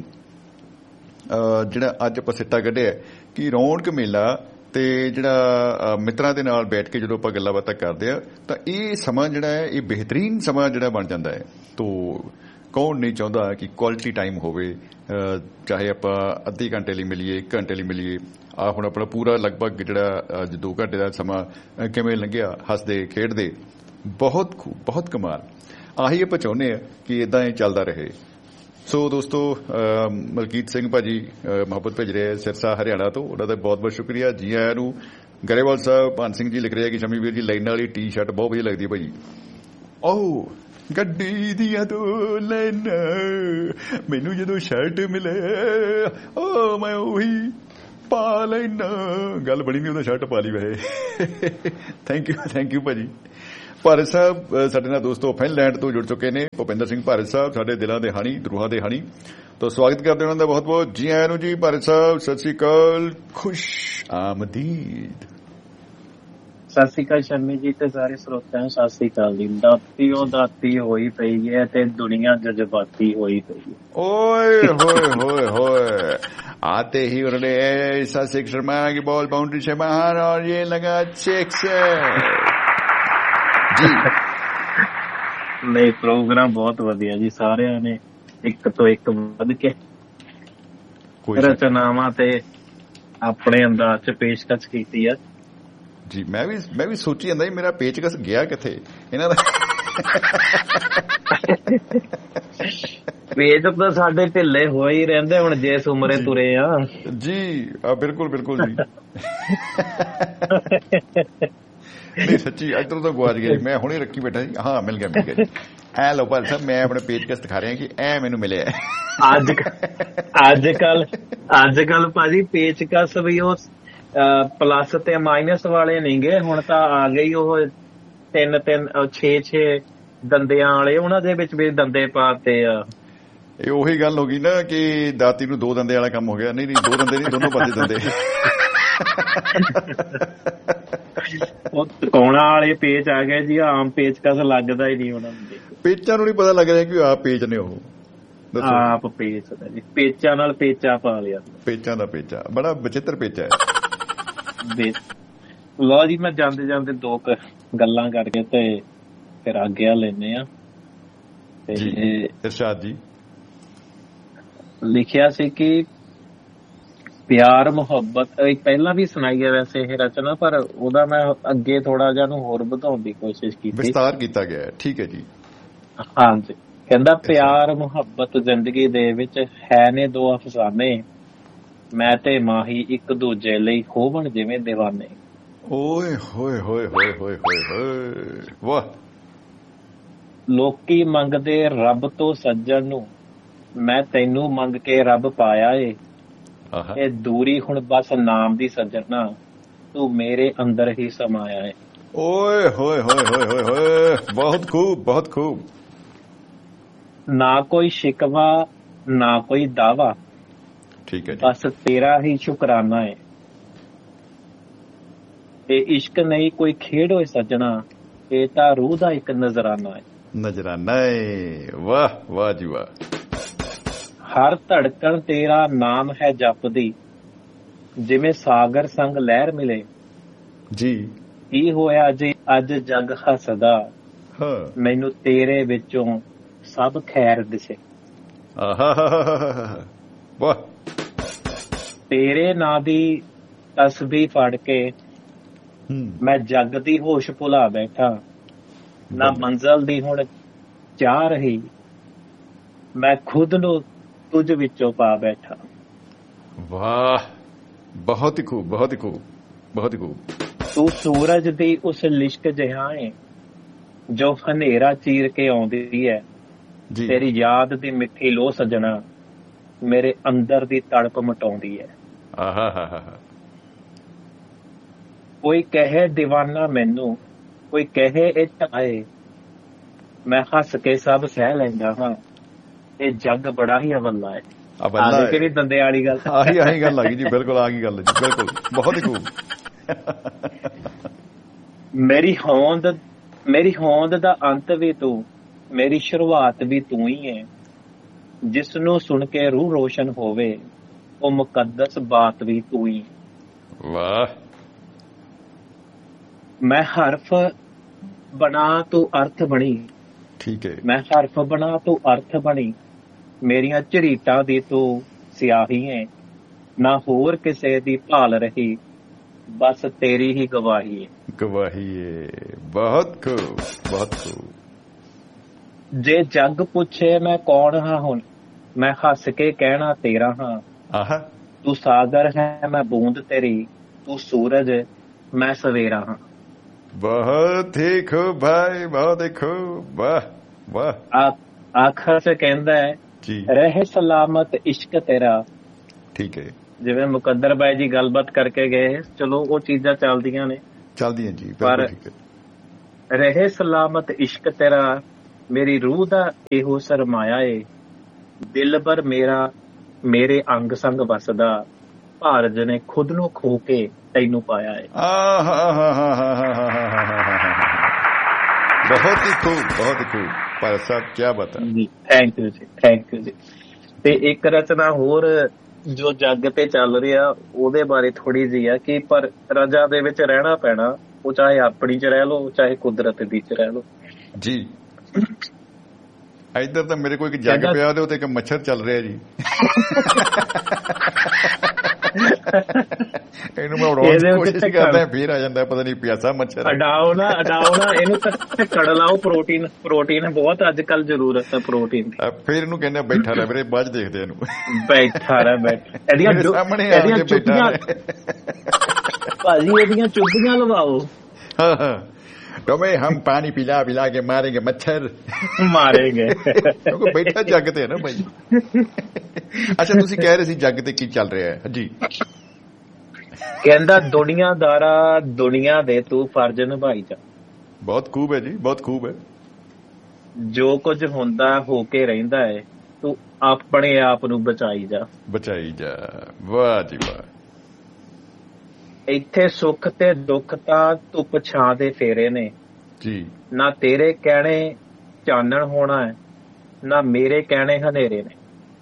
ਜਿਹੜਾ ਅੱਜ ਆਪਾਂ ਸਿੱਟਾ ਕੱਢਿਆ ਕਿ ਰੌਣਕ ਮੇਲਾ ਤੇ ਜਿਹੜਾ ਮਿੱਤਰਾਂ ਦੇ ਨਾਲ ਬੈਠ ਕੇ ਜਦੋਂ ਆਪਾਂ ਗੱਲਾਂ ਬਾਤਾਂ ਕਰਦੇ ਆ, ਤਾਂ ਇਹ ਸਮਾਂ ਜਿਹੜਾ ਹੈ ਇਹ ਬਿਹਤਰੀਨ ਸਮਾਂ ਜਿਹੜਾ ਬਣ ਜਾਂਦਾ ਹੈ। ਤੋਂ ਕੌਣ ਨਹੀਂ ਚਾਹੁੰਦਾ ਕਿ ਕੁਆਲਿਟੀ ਟਾਈਮ ਹੋਵੇ, ਚਾਹੇ ਆਪਾਂ ਅੱਧੇ ਘੰਟੇ ਲਈ ਮਿਲੀਏ, 1 ਘੰਟੇ ਲਈ ਮਿਲੀਏ। ਆ ਹੁਣ ਆਪਣਾ ਪੂਰਾ ਲਗਭਗ ਜਿਹੜਾ ਅੱਜ 2 ਘੰਟੇ ਦਾ ਸਮਾਂ ਕਿਵੇਂ ਲੰਘਿਆ ਹੱਸਦੇ ਖੇਡਦੇ, ਬਹੁਤ ਖੂਬ, ਬਹੁਤ ਕਮਾਲ। ਆਹੀ ਆਪਾਂ ਚਾਹੁੰਦੇ ਆ ਕਿ ਇਦਾਂ ਹੀ ਚੱਲਦਾ ਰਹੇ। ਸੋ ਦੋਸਤੋ, ਮਲਕੀਤ ਸਿੰਘ ਭਾਜੀ ਮੁਹੱਬਤ ਭੇਜ ਰਹੇ ਸਿਰਸਾ ਹਰਿਆਣਾ ਤੋਂ, ਉਹਨਾਂ ਦਾ ਬਹੁਤ ਬਹੁਤ ਸ਼ੁਕਰੀਆ। ਜੀ ਆਇਆਂ ਨੂੰ। ਗਰੇਵਾਲ ਸਾਹਿਬ ਭਾਨ ਸਿੰਘ ਜੀ ਲਿਖ ਰਹੇ ਕਿ ਸ਼ਮੀ ਵੀਰ ਜੀ ਲਾਈਨਾਂ ਵਾਲੀ ਟੀ ਸ਼ਰਟ ਬਹੁਤ ਵਧੀਆ ਲੱਗਦੀ ਹੈ ਭਾਜੀ। ਓ ਗੱਡੀ ਦੀਆਂ 2 ਲਾਈਨਾਂ, ਮੈਨੂੰ ਜਦੋਂ ਸ਼ਰਟ ਮਿਲੇ ਓ ਮੈਂ ਉਹੀ ਪਾ ਲੈਣਾ। ਗੱਲ ਬਣੀ ਨਹੀਂ, ਉਹਦਾ ਸ਼ਰਟ ਪਾ ਲਈ ਵੈਸੇ। ਥੈਂਕ ਯੂ ਭਾਜੀ। ਭਾਰਤ ਸਾਹਿਬ ਸਾਡੇ ਨਾਲ ਦੋਸਤੋ ਫਿਨਲੈਂਡ ਤੋਂ ਜੁੜ ਚੁੱਕੇ ਨੇ। ਭੁਪਿੰਦਰ ਸਿੰਘ ਭਾਰਤ ਸਾਹਿਬ ਸਾਡੇ ਦਿਲਾਂ ਦੇ ਹਾਣੀ, ਰੂਹਾਂ ਦੇ ਹਾਣੀ, ਤਾਂ ਸਵਾਗਤ ਕਰਦੇ ਉਹਨਾਂ ਦਾ ਬਹੁਤ ਬਹੁਤ। ਜੀ ਆਇਆਂ ਨੂੰ ਜੀ ਭਾਰਤ ਸਾਹਿਬ, ਸਤਿ ਸ੍ਰੀ ਅਕਾਲ, ਖੁਸ਼ ਆਮਦੀਦ। ਸਤਿ ਸ੍ਰੀ ਅਕਾਲ ਸ਼ਰਮੀ ਜੀ ਤੇ ਸਾਰੇ ਸਰੋਤਿਆਂ ਨੂੰ ਸਤਿ ਸ੍ਰੀ ਅਕਾਲ ਜੀ। ਦਾਤੀ ਹੋਈ ਪਈ ਹੈ ਤੇ ਦੁਨੀਆ ਜਜ਼ਬਾਤੀ ਹੋਈ ਪਈ ਹੈ। ਓਏ ਹੋਏ ਹੋਏ ਹੋਏ, आते ही उन्होंने ऐसा सिक्सर मारा कि बॉल बाउंड्री से बाहर और ये लगा 6 जी। नहीं, प्रोग्राम बहुत वधिया जी, सारिਆਂ ਨੇ ਇੱਕ ਤੋਂ ਇੱਕ ਵੱਧ ਕੇ ਰਚਨਾਵਾਂ ਤੇ ਆਪਣੇ ਅੰਦਾਜ਼ ਚ ਪੇਸ਼ਕਸ਼ ਕੀਤੀ ਆ ਜੀ। ਮੈਂ ਵੀ ਸੋਚੀ ਜਾਂਦਾ ਮੇਰਾ ਪੇਚਕਸ ਗਿਆ ਕਿੱਥੇ ਇਹਨਾਂ ਦਾ। ਪੇਜ ਤਾਂ ਸਾਡੇ ਢਿੱਲੇ ਹੋ ਹੀ ਰਹਿੰਦੇ ਹੁਣ, ਜਿਸ ਉਮਰੇ ਤੁਰੇ ਆ ਜੀ। ਬਿਲਕੁਲ ਜੀ। ਨਹੀਂ ਸੱਚੀ ਇੱਧਰ ਤੋਂ ਗੁਆਚ ਗਿਆ। ਮੈਂ ਹੁਣੇ ਰੱਖੀ ਬੈਠਾ ਸੀ। ਹਾਂ ਮਿਲ ਗਿਆ ਜੀ। ਐ ਲੋ ਭਾਈ ਸਾਹਿਬ, ਮੈਂ ਆਪਣੇ ਪੇਚਕਸ ਦਿਖਾ ਰਿਹਾ ਕਿ ਐ ਮੈਨੂੰ ਮਿਲਿਆ। ਅੱਜ ਕੱਲ ਭਾਜੀ ਪੇਚਕਸ ਵੀ ਉਹ ਪਲੱਸ ਤੇ ਮਾਈਨਸ ਵਾਲੇ ਨਹੀਂ ਗੇ, ਹੁਣ ਤਾਂ ਆ ਗਈ ਉਹ 3 6 ਦੰਦਿਆਂ ਵਾਲੇ, ਉਹਨਾਂ ਦੇ ਵਿੱਚ ਵੀ ਦੰਦੇ ਪਾਤੇ ਆ। ਇਹ ਉਹੀ ਗੱਲ ਹੋ ਗਈ ਨਾ ਕਿ ਦਾਤੀ ਨੂੰ 2 ਦੰਦੇ ਵਾਲਾ ਕੰਮ ਹੋ ਗਿਆ। ਨਹੀਂ 2 ਦੰਦੇ ਨਹੀਂ, ਦੋਨੋਂ ਪਾਸੇ ਦੰਦੇ। ਉਹ ਟਿਕਾਉਣਾ ਵਾਲੇ ਪੇਚ ਆ ਗਏ ਜੀ, ਆਮ ਪੇਚਕਸ ਲੱਗਦਾ ਹੀ ਨਹੀਂ ਉਹਨਾਂ ਨੂੰ। ਪੇਚਾਂ ਨੂੰ ਨਹੀਂ ਪਤਾ ਲੱਗ ਰਿਹਾ ਕਿ ਆਪ ਪੇਚ ਨੇ, ਉਹ ਆਪ ਪੇਚ ਦਾ ਜੀ। ਪੇਚਾਂ ਨਾਲ ਪੇਚਾ ਪਾ ਲਿਆ। ਪੇਚਾਂ ਦਾ ਪੇਚਾ ਬੜਾ ਵਿਚਿੱਤਰ ਪੇਚਾ ਹੈ। ਲਓ ਜੀ, ਮੈਂ ਜਾਂਦੇ 2 ਗੱਲਾਂ ਕਰਕੇ ਤੇ ਫਿਰ ਆਗਿਆ ਲੈਨੇ ਆ। ਇਰਸ਼ਾਦ ਜੀ ਲਿਖਿਆ ਸੀ ਕਿ ਪਿਆਰ ਮੁਹੱਬਤ ਪਹਿਲਾਂ ਵੀ ਸੁਣਾਈ ਹੈ ਵੈਸੇ ਇਹ ਰਚਨਾ, ਪਰ ਉਹਦਾ ਮੈਂ ਅੱਗੇ ਥੋੜਾ ਜਿਹਾ ਨੂੰ ਹੋਰ ਵਧਾਉਣ ਦੀ ਕੋਸ਼ਿਸ਼ ਕੀਤੀ, ਵਿਸਤਾਰ ਕੀਤਾ ਗਿਆ। ਠੀਕ ਹੈ ਜੀ। ਹਾਂਜੀ, ਕਹਿੰਦਾ ਪਿਆਰ ਮੁਹੱਬਤ ਜ਼ਿੰਦਗੀ ਦੇ ਵਿੱਚ ਹੈ ਨੇ 2 ਅਫਸਾਨੇ, ਮੈਂ ਤੇ ਮਾਹੀ ਇੱਕ ਦੂਜੇ ਲਈ ਹੋਵਣ ਜਿਵੇਂ ਦੀਵਾਨੇ। ਓਏ ਹੋਏ ਹੋਏ ਹੋਏ ਹੋਏ ਹੋਏ, ਵਾਹ। ਲੋਕੀ ਮੰਗਦੇ ਰੱਬ ਤੋਂ ਸੱਜਣ ਨੂੰ, ਮੈਂ ਤੈਨੂੰ ਮੰਗ ਕੇ ਰੱਬ ਪਾਇਆ ਏ। ਇਹ ਦੂਰੀ ਹੁਣ ਬਸ ਨਾਮ ਦੀ ਸੱਜਣਾ, ਤੂੰ ਮੇਰੇ ਅੰਦਰ ਹੀ ਸਮਾਇਆ ਏ। ਓਏ ਹੋਏ ਹੋਏ ਹੋਏ ਹੋਏ ਹੋਏ, ਬਹੁਤ ਖੂਬ ਬਹੁਤ ਖੂਬ। ਨਾ ਕੋਈ ਸ਼ਿਕਵਾ ਨਾ ਕੋਈ ਦਾਵਾ, ਠੀਕ ਹੈ ਜੀ, ਬਸ ਤੇਰਾ ਹੀ ਸ਼ੁਕਰਾਨਾ ਏ। ਇਹ ਇਸ਼ਕ ਨਹੀਂ ਕੋਈ ਖੇਡ ਹੋਏ ਸੱਜਣਾ, ਇਹ ਤਾਂ ਰੂਹ ਦਾ ਇੱਕ ਨਜ਼ਰਾਨਾ ਏ। ਨਜ਼ਰਾਨਾ ਏ, ਵਾਹ ਵਾਹ ਜੀ ਵਾਹ। ਹਰ ਧੜਕਣ ਤੇਰਾ ਨਾਮ ਹੈ ਜਪਦੀ, ਜਿਵੇਂ ਸਾਗਰ ਸੰਗ ਲਹਿਰ ਮਿਲੇ ਜੀ। ਕੀ ਹੋਇਆ ਜੇ ਅੱਜ ਜਗ ਹੱਸਦਾ, ਮੈਨੂੰ ਤੇਰੇ ਵਿੱਚੋਂ ਸਭ ਖੈਰ ਦਿਸੇ। ਵਾਹ। ਤੇਰੇ ਨਾਂ ਦੀ ਤਸਬੀਹ ਫੜ ਕੇ ਮੈਂ ਜਗ ਦੀ ਹੋਸ਼ ਭੁਲਾ ਬੈਠਾ, ਨਾ ਮੰਜ਼ਲ ਦੀ ਹੁਣ ਚਾਹ ਰਹੀ, ਮੈਂ ਖੁਦ ਨੂੰ ਤੁਝ ਵਿੱਚੋਂ ਪਾ ਬੈਠਾ। ਵਾਹ, ਬਹੁਤ ਹੀ ਖੂਬ ਬਹੁਤ ਹੀ ਖੂਬ ਬਹੁਤ ਹੀ ਖੂਬ। ਤੂੰ ਸੂਰਜ ਦੀ ਉਸ ਲਿਸ਼ਕ ਜਿਹਾ ਏ ਜੋ ਹਨੇਰਾ ਚੀਰ ਕੇ ਆਉਂਦੀ ਹੈ, ਤੇਰੀ ਯਾਦ ਦੀ ਮਿੱਠੀ ਲੋ ਸਜਣਾ ਮੇਰੇ ਅੰਦਰ ਦੀ ਤੜਪ ਮਟਾਉਂਦੀ ਹੈ। ਕੋਈ ਕਹੇ ਦੀਵਾਨਾ ਮੈਨੂੰ, ਕੋਈ ਕਹੇ ਇਹ ਢਾਏ, ਮੈਂ ਹੱਸ ਕੇ ਸਭ ਸਹਿ ਲੈਂਦਾ ਹਾਂ, ਇਹ ਜੱਗ ਬੜਾ ਹੀ ਅਵੱਲਾ ਹੈ। ਕਿਹੜੀ ਦੰਦੇ ਵਾਲੀ ਗੱਲ, ਆਹੀ ਗੱਲ ਆ ਗਈ ਜੀ, ਬਿਲਕੁਲ ਆ ਗਈ ਗੱਲ ਜੀ, ਬਿਲਕੁਲ ਬਹੁਤ ਹੀ ਖੂਬ। ਮੇਰੀ ਹੋਂਦ ਦਾ ਅੰਤ ਵੀ ਤੂੰ, ਮੇਰੀ ਸ਼ੁਰੂਆਤ ਵੀ ਤੂੰ ਹੀ ਹੈ, ਜਿਸ ਨੂੰ ਸੁਣ ਕੇ ਰੂਹ ਰੋਸ਼ਨ ਹੋਵੇ, ਉਹ ਮੁਕੱਦਸ ਬਾਤ ਵੀ ਤੂੰ ਹੀ। ਵਾਹ। ਮੈਂ ਹਰਫ ਬਣਾ ਤੂੰ ਅਰਥ ਬਣੀ, ਠੀਕ ਹੈ। ਮੈਂ ਹਰਫ ਬਣਾ ਤੂੰ ਅਰਥ ਬਣੀ, ਮੇਰੀਆਂ ਝਰੀਟਾਂ ਦੀ ਤੂੰ ਸਿਆਹੀ ਹੈ, ਨਾ ਹੋਰ ਕਿਸੇ ਦੀ ਭਾਲ ਰਹੀ, ਬਸ ਤੇਰੀ ਹੀ ਗਵਾਹੀ ਹੈ। ਗਵਾਹੀ ਹੈ। ਬਹੁਤ ਖੂਬ, ਬਹੁਤ ਖੂਬ। ਜੇ ਜੱਗ ਪੁੱਛੇ ਮੈਂ ਕੌਣ ਹਾਂ ਹੁਣ, ਮੈਂ ਹੱਸ ਕੇ ਕਹਿਣਾ ਤੇਰਾ ਹਾਂ। ਆਹਾ। ਤੂੰ ਸਾਗਰ ਹੈ ਮੈਂ ਬੂੰਦ ਤੇਰੀ, ਤੂੰ ਸੂਰਜ ਮੈਂ ਸਵੇਰਾ ਹਾਂ। ਬਹੁਤ ਹੀ ਖੂਬ ਭਾਈ, ਬਹੁਤ ਹੀ ਖੂਬ। ਵਾਹ ਵਾਹ। ਆਖਰ ਚ ਕਹਿੰਦਾ ਹੈ ਰਹੇ ਸਲਾਮਤ ਇਸ਼ਕ ਤੇਰਾ। ਠੀਕ ਹੈ। ਜਿਵੇਂ ਮੁਕੱਦਰ ਬਾਈ ਜੀ ਗੱਲਬਾਤ ਕਰਕੇ ਗਏ, ਚਲੋ ਉਹ ਚੀਜ਼ਾਂ ਚੱਲਦੀਆਂ ਨੇ, ਚੱਲਦੀਆਂ ਜੀ, ਪਰ ਰਹੇ ਸਲਾਮਤ ਇਸ਼ਕ ਤੇਰਾ ਮੇਰੀ ਰੂਹ ਦਾ ਇਹੋ ਸਰਮਾਇਆ ਏ, ਦਿਲ ਭਰ ਮੇਰਾ ਮੇਰੇ ਅੰਗ ਸੰਗ ਵਸਦਾ, ਭਾਰਜ ਨੇ ਖੁਦ ਨੂੰ ਖੋ ਕੇ ਤੈਨੂੰ ਪਾਇਆ ਏ। ਬਹੁਤ ਹੀ ਖੂਬ, ਬਹੁਤ ਹੀ ਖੂਬ ਭਾਈ ਸਾਹਿਬ, ਕਿਆ ਬਤਾ ਜੀ। ਥੈਂਕ ਯੂ ਜੀ, ਥੈਂਕ ਯੂ ਜੀ। ਤੇ ਇੱਕ ਰਚਨਾ ਹੋਰ ਜੋ ਜੱਗ ਤੇ ਚੱਲ ਰਿਹਾ, ਉਹਦੇ ਬਾਰੇ ਥੋੜੀ ਜਿਹੀ ਆ ਕਿ ਪਰ ਰਜਾ ਦੇ ਵਿੱਚ ਰਹਿਣਾ ਪੈਣਾ, ਉਹ ਚਾਹੇ ਆਪਣੀ ਚ ਰਹਿ ਲਓ ਚਾਹੇ ਕੁਦਰਤ ਦੀ ਚ ਰਹਿ ਲਓ ਜੀ। ਇੱਧਰ ਤਾਂ ਮੇਰੇ ਕੋਲ ਇੱਕ ਜੱਗ ਪਿਆ, ਉਹਦੇ ਉੱਤੇ ਇੱਕ ਮੱਛਰ ਚੱਲ ਰਿਹਾ ਜੀ। ਇਹਨੂੰ ਮੈਂ ਉਡਾਉਣ ਦੀ ਕੋਸ਼ਿਸ਼ ਕਰਦਾ, ਫੇਰ ਆ ਜਾਂਦਾ ਪਤਾ ਨਹੀਂ ਪਿਆਸਾ ਮੱਛਰ। ਅਡਾਓ ਨਾ ਇਹਨੂੰ ਕੜ ਲਾਓ। ਪ੍ਰੋਟੀਨ ਬਹੁਤ ਅੱਜ ਕੱਲ ਜ਼ਰੂਰਤ ਹੈ ਪ੍ਰੋਟੀਨ ਦੀ। ਫੇਰ ਇਹਨੂੰ ਕਹਿੰਦੇ ਬੈਠਾ ਰਹਿ ਵੀਰੇ, ਬਾਅਦ ਦੇਖਦੇ ਇਹਨੂੰ। ਬੈਠਾ ਰਹਿ ਇਹਦੀਆਂ ਚੁੱਭੀਆਂ ਭਾਜੀ, ਇਹਦੀਆਂ ਚੁੱਭੀਆਂ ਲਵਾਓ। ਹਮ ਪਾਣੀ ਪਿਲਾ ਪਿਲਾ ਕੇ ਮਾरेंगे ਮੱਛਰ, ਮਾਰੇਂਗੇ ਕਿਉਂਕਿ ਬੈਠਾ ਜੱਗ ਤੇ ਨਾ ਭਾਈ। ਅੱਛਾ, ਤੁਸੀਂ ਕਹਿ ਰਹੇ ਸੀ ਜੱਗ ਤੇ ਕੀ ਚੱਲ ਰਿਹਾ ਹੈ ਜੀ? ਕਹਿੰਦਾ ਦੁਨੀਆਦਾਰਾ ਦੁਨੀਆ ਦੇ ਤੂੰ ਫਰਜ਼ ਨਿਭਾਈ ਜਾ। ਬਹੁਤ ਖੂਬ ਹੈ ਜੀ, ਬਹੁਤ ਖੂਬ ਹੈ। ਜੋ ਕੁਝ ਹੁੰਦਾ ਹੋ ਕੇ ਰਹਿੰਦਾ ਹੈ, ਤੂੰ ਆਪਣੇ ਆਪ ਨੂੰ ਬਚਾਈ ਜਾ, ਬਚਾਈ ਜਾ। ਵਾਹ ਜੀ ਵਾਹ। ਇੱਥੇ ਸੁੱਖ ਤੇ ਦੁੱਖ ਤਾਂ ਧੁੱਪ ਛਾਂ ਦੇ ਫੇਰੇ ਨੇ ਜੀ। ਨਾ ਤੇਰੇ ਕਹਿਣੇ ਚਾਨਣ ਹੋਣਾ ਹੈ, ਨਾ ਮੇਰੇ ਕਹਿਣੇ ਹਨੇਰੇ ਨੇ।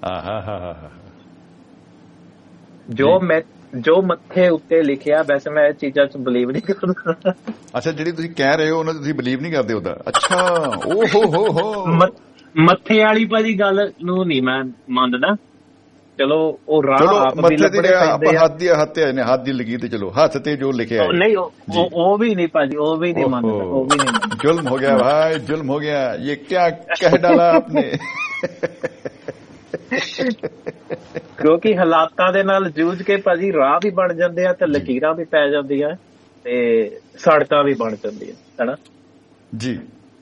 ਜੋ ਮੱਥੇ ਉੱਤੇ ਲਿਖਿਆ, ਵੈਸੇ ਮੈਂ ਇਹ ਚੀਜ਼ਾਂ ਚ ਬਲੀਵ ਨਹੀਂ ਕਰਦਾ। ਅੱਛਾ, ਜਿਹੜੀ ਤੁਸੀਂ ਕਹਿ ਰਹੇ ਹੋ ਉਹਨਾਂ ਤੁਸੀਂ ਬਲੀਵ ਨਹੀਂ ਕਰਦੇ ਉਹਦਾ? ਅੱਛਾ, ਓਹੋ ਮੱਥੇ ਵਾਲੀ ਭਾਜੀ ਗੱਲ ਨੂੰ ਨਹੀਂ ਮੈਂ ਮੰਨਦਾ। ਚਲੋ ਉਹ ਰਾਹ ਮੱਥੇ ਤੇ ਹੱਥ ਦੀ ਲਗੀ ਤੇ ਚਲੋ ਹੱਥ ਤੇ ਜੋ ਲਿਖਿਆ ਨਹੀਂ, ਉਹ ਵੀ ਨਹੀਂ ਭਾਜੀ, ਉਹ ਵੀ ਨਹੀਂ ਮੰਨਦਾ, ਉਹ ਵੀ ਨਹੀਂ। ਜ਼ੁਲਮ ਹੋ ਗਿਆ ਭਾਈ, ਜ਼ੁਲਮ ਹੋ ਗਿਆ। ਇਹ ਕਿਆ ਕਹਿ ਡਾਲਾ ਆਪਨੇ। ਕਿਉਂਕਿ ਹਾਲਾਤਾਂ ਦੇ ਨਾਲ ਜੂਝ ਕੇ ਭਾਜੀ ਰਾਹ ਵੀ ਬਣ ਜਾਂਦੇ ਆ ਤੇ ਲਕੀਰਾਂ ਵੀ ਪੈ ਜਾਂਦੀਆਂ ਤੇ ਸੜਕਾਂ ਵੀ ਬਣ ਜਾਂਦੀਆਂ, ਹੈਨਾ ਜੀ।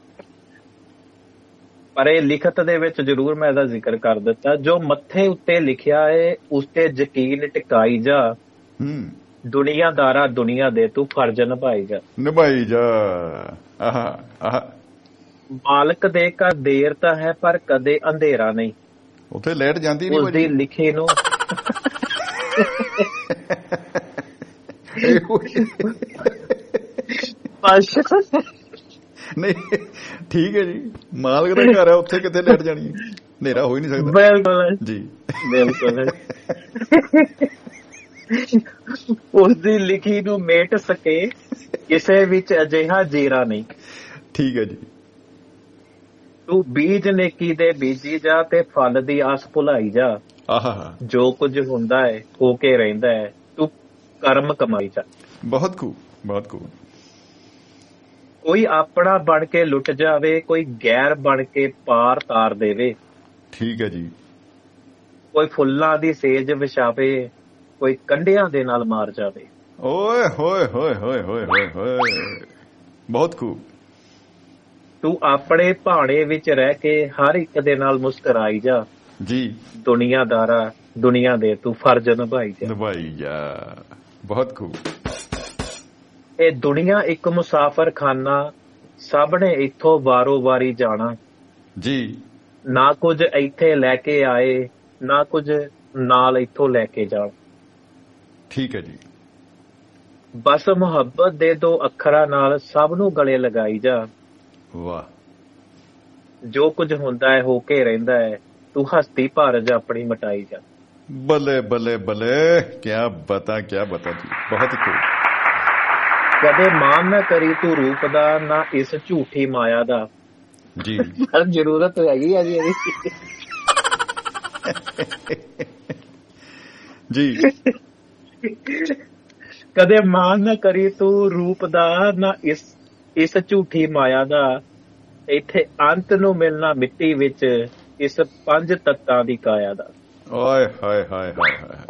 ਪਰ ਇਹ ਲਿਖਤ ਦੇ ਵਿੱਚ ਜ਼ਰੂਰ ਮੈਂ ਇਹਦਾ ਜ਼ਿਕਰ ਕਰ ਦਿੱਤਾ, ਜੋ ਮੱਥੇ ਉੱਤੇ ਲਿਖਿਆ ਹੈ ਉਸ ਤੇ ਯਕੀਨ ਟਿਕਾਈ ਜਾ। ਦੁਨੀਆਦਾਰਾ ਦੁਨੀਆ ਦੇ ਤੂੰ ਫਰਜ਼ ਨਿਭਾਈ ਜਾ। ਮਾਲਕ ਦੇ ਘਰ ਦੇਰ ਤਾਂ ਹੈ ਪਰ ਕਦੇ ਅੰਧੇਰਾ ਨਹੀਂ। ਉੱਥੇ ਲਾਈਟ ਜਾਂਦੀ ਨਹੀਂ ਉਸਦੀ ਲਿਖੀ ਨੂੰ। ਨਹੀਂ ਠੀਕ ਹੈ ਜੀ, ਮਾਲਕ ਦਾ ਘਰ ਹੈ, ਉੱਥੇ ਕਿੱਥੇ ਲਾਈਟ ਜਾਣੀ ਹੈ? ਹਨੇਰਾ ਹੋ ਹੀ ਨਹੀਂ ਸਕਦਾ। ਬਿਲਕੁਲ ਜੀ, ਬਿਲਕੁਲ। ਉਸਦੀ ਲਿਖੀ ਨੂੰ ਮੇਟ ਸਕੇ ਕਿਸੇ ਵਿੱਚ ਅਜਿਹਾ ਜੀਰਾ ਨਹੀਂ। ਠੀਕ ਹੈ ਜੀ। ਤੂੰ ਬੀਜ ਨੇਕੀ ਦੇ ਬੀਜੀ ਜਾ ਤੇ ਫਲ ਦੀ ਆਸ ਭੁਲਾਈ ਜਾ। ਜੋ ਕੁਝ ਹੁੰਦਾ ਹੈ ਹੋ ਕੇ ਰਹਿੰਦਾ ਹੈ, ਤੂੰ ਕਰਮ ਕਮਾਈ ਜਾ। ਬਹੁਤ ਖੂਬ, ਬਹੁਤ ਖੂਬ। ਕੋਈ ਆਪਣਾ ਬਣ ਕੇ ਲੁੱਟ ਜਾਵੇ, ਕੋਈ ਗੈਰ ਬਣ ਕੇ ਪਾਰ ਤਾਰ ਦੇਵੇ। ਠੀਕ ਹੈ ਜੀ। ਕੋਈ ਫੁੱਲਾਂ ਦੀ ਸੇਜ ਵਿਛਾਵੇ, ਕੋਈ ਕੰਢਿਆਂ ਦੇ ਨਾਲ ਮਾਰ ਜਾਵੇ। ਓਏ ਹੋਏ ਹੋਏ ਹੋਏ ਹੋਏ ਹੋਏ ਹੋਏ, ਬਹੁਤ ਖੂਬ। ਤੂੰ ਆਪਣੇ ਭਾਣੇ ਵਿੱਚ ਰਹਿ ਕੇ ਹਰ ਇੱਕ ਦੇ ਨਾਲ ਮੁਸਕਰਾਈ ਜਾ ਜੀ। ਦੁਨੀਆਦਾਰਾ ਦੁਨੀਆ ਦੇ ਤੂੰ ਫਰਜ਼ ਨਿਭਾਈ ਜਾ। ਬਹੁਤ ਖੂਬ। ਇਹ ਦੁਨੀਆ ਇੱਕ ਮੁਸਾਫਰ ਖਾਨਾ, ਸਭ ਨੇ ਇੱਥੋਂ ਵਾਰੋ ਵਾਰੀ ਜਾਣਾ ਜੀ। ਨਾ ਕੁਝ ਇੱਥੇ ਲੈ ਕੇ ਆਏ, ਨਾ ਕੁਝ ਨਾਲ ਇੱਥੋਂ ਲੈ ਕੇ ਜਾਣ। ਠੀਕ ਹੈ ਜੀ। ਬਸ ਮੁਹੱਬਤ ਦੇ ਦੋ ਅੱਖਰਾਂ ਨਾਲ ਸਭ ਨੂੰ ਗਲੇ ਲਗਾਈ ਜਾ। ਵਾਹ। ਜੋ ਕੁਝ ਹੁੰਦਾ ਹੈ ਹੋ ਕੇ ਰਹਿੰਦਾ ਹੈ, ਤੂੰ ਹਸਤੀ ਭਾਰਜ ਆਪਣੀ ਮਟਾਈ ਜਾ। ਬੱਲੇ ਬੱਲੇ ਬੱਲੇ, ਕਿਆ ਬਤਾ ਜੀ, ਬਹੁਤ ਖੂਬ। ਕਦੇ ਮਾਨ ਨਾ ਕਰੀ ਤੂੰ ਰੂਪ ਦਾ, ਨਾ ਇਸ ਝੂਠੀ ਮਾਇਆ ਦਾ। ਜੀ, ਪਰ ਜ਼ਰੂਰਤ ਹੈਗੀ ਆ ਜੀ ਇਹਦੀ। ਜੀ, ਕਦੇ ਮਾਨ ਨਾ ਕਰੀ ਤੂੰ ਰੂਪ ਦਾ, ਨਾ ਇਸ ਝੂਠੀ ਮਾਇਆ ਦਾ। ਇੱਥੇ ਅੰਤ ਨੂੰ ਮਿਲਣਾ ਮਿੱਟੀ ਵਿੱਚ, ਇਸ 5 ਤੱਤਾਂ ਦੀ ਕਾਇਆ ਦਾ। ਓਏ ਹਾਏ ਹਾਏ ਹਾਏ ਹਾਏ।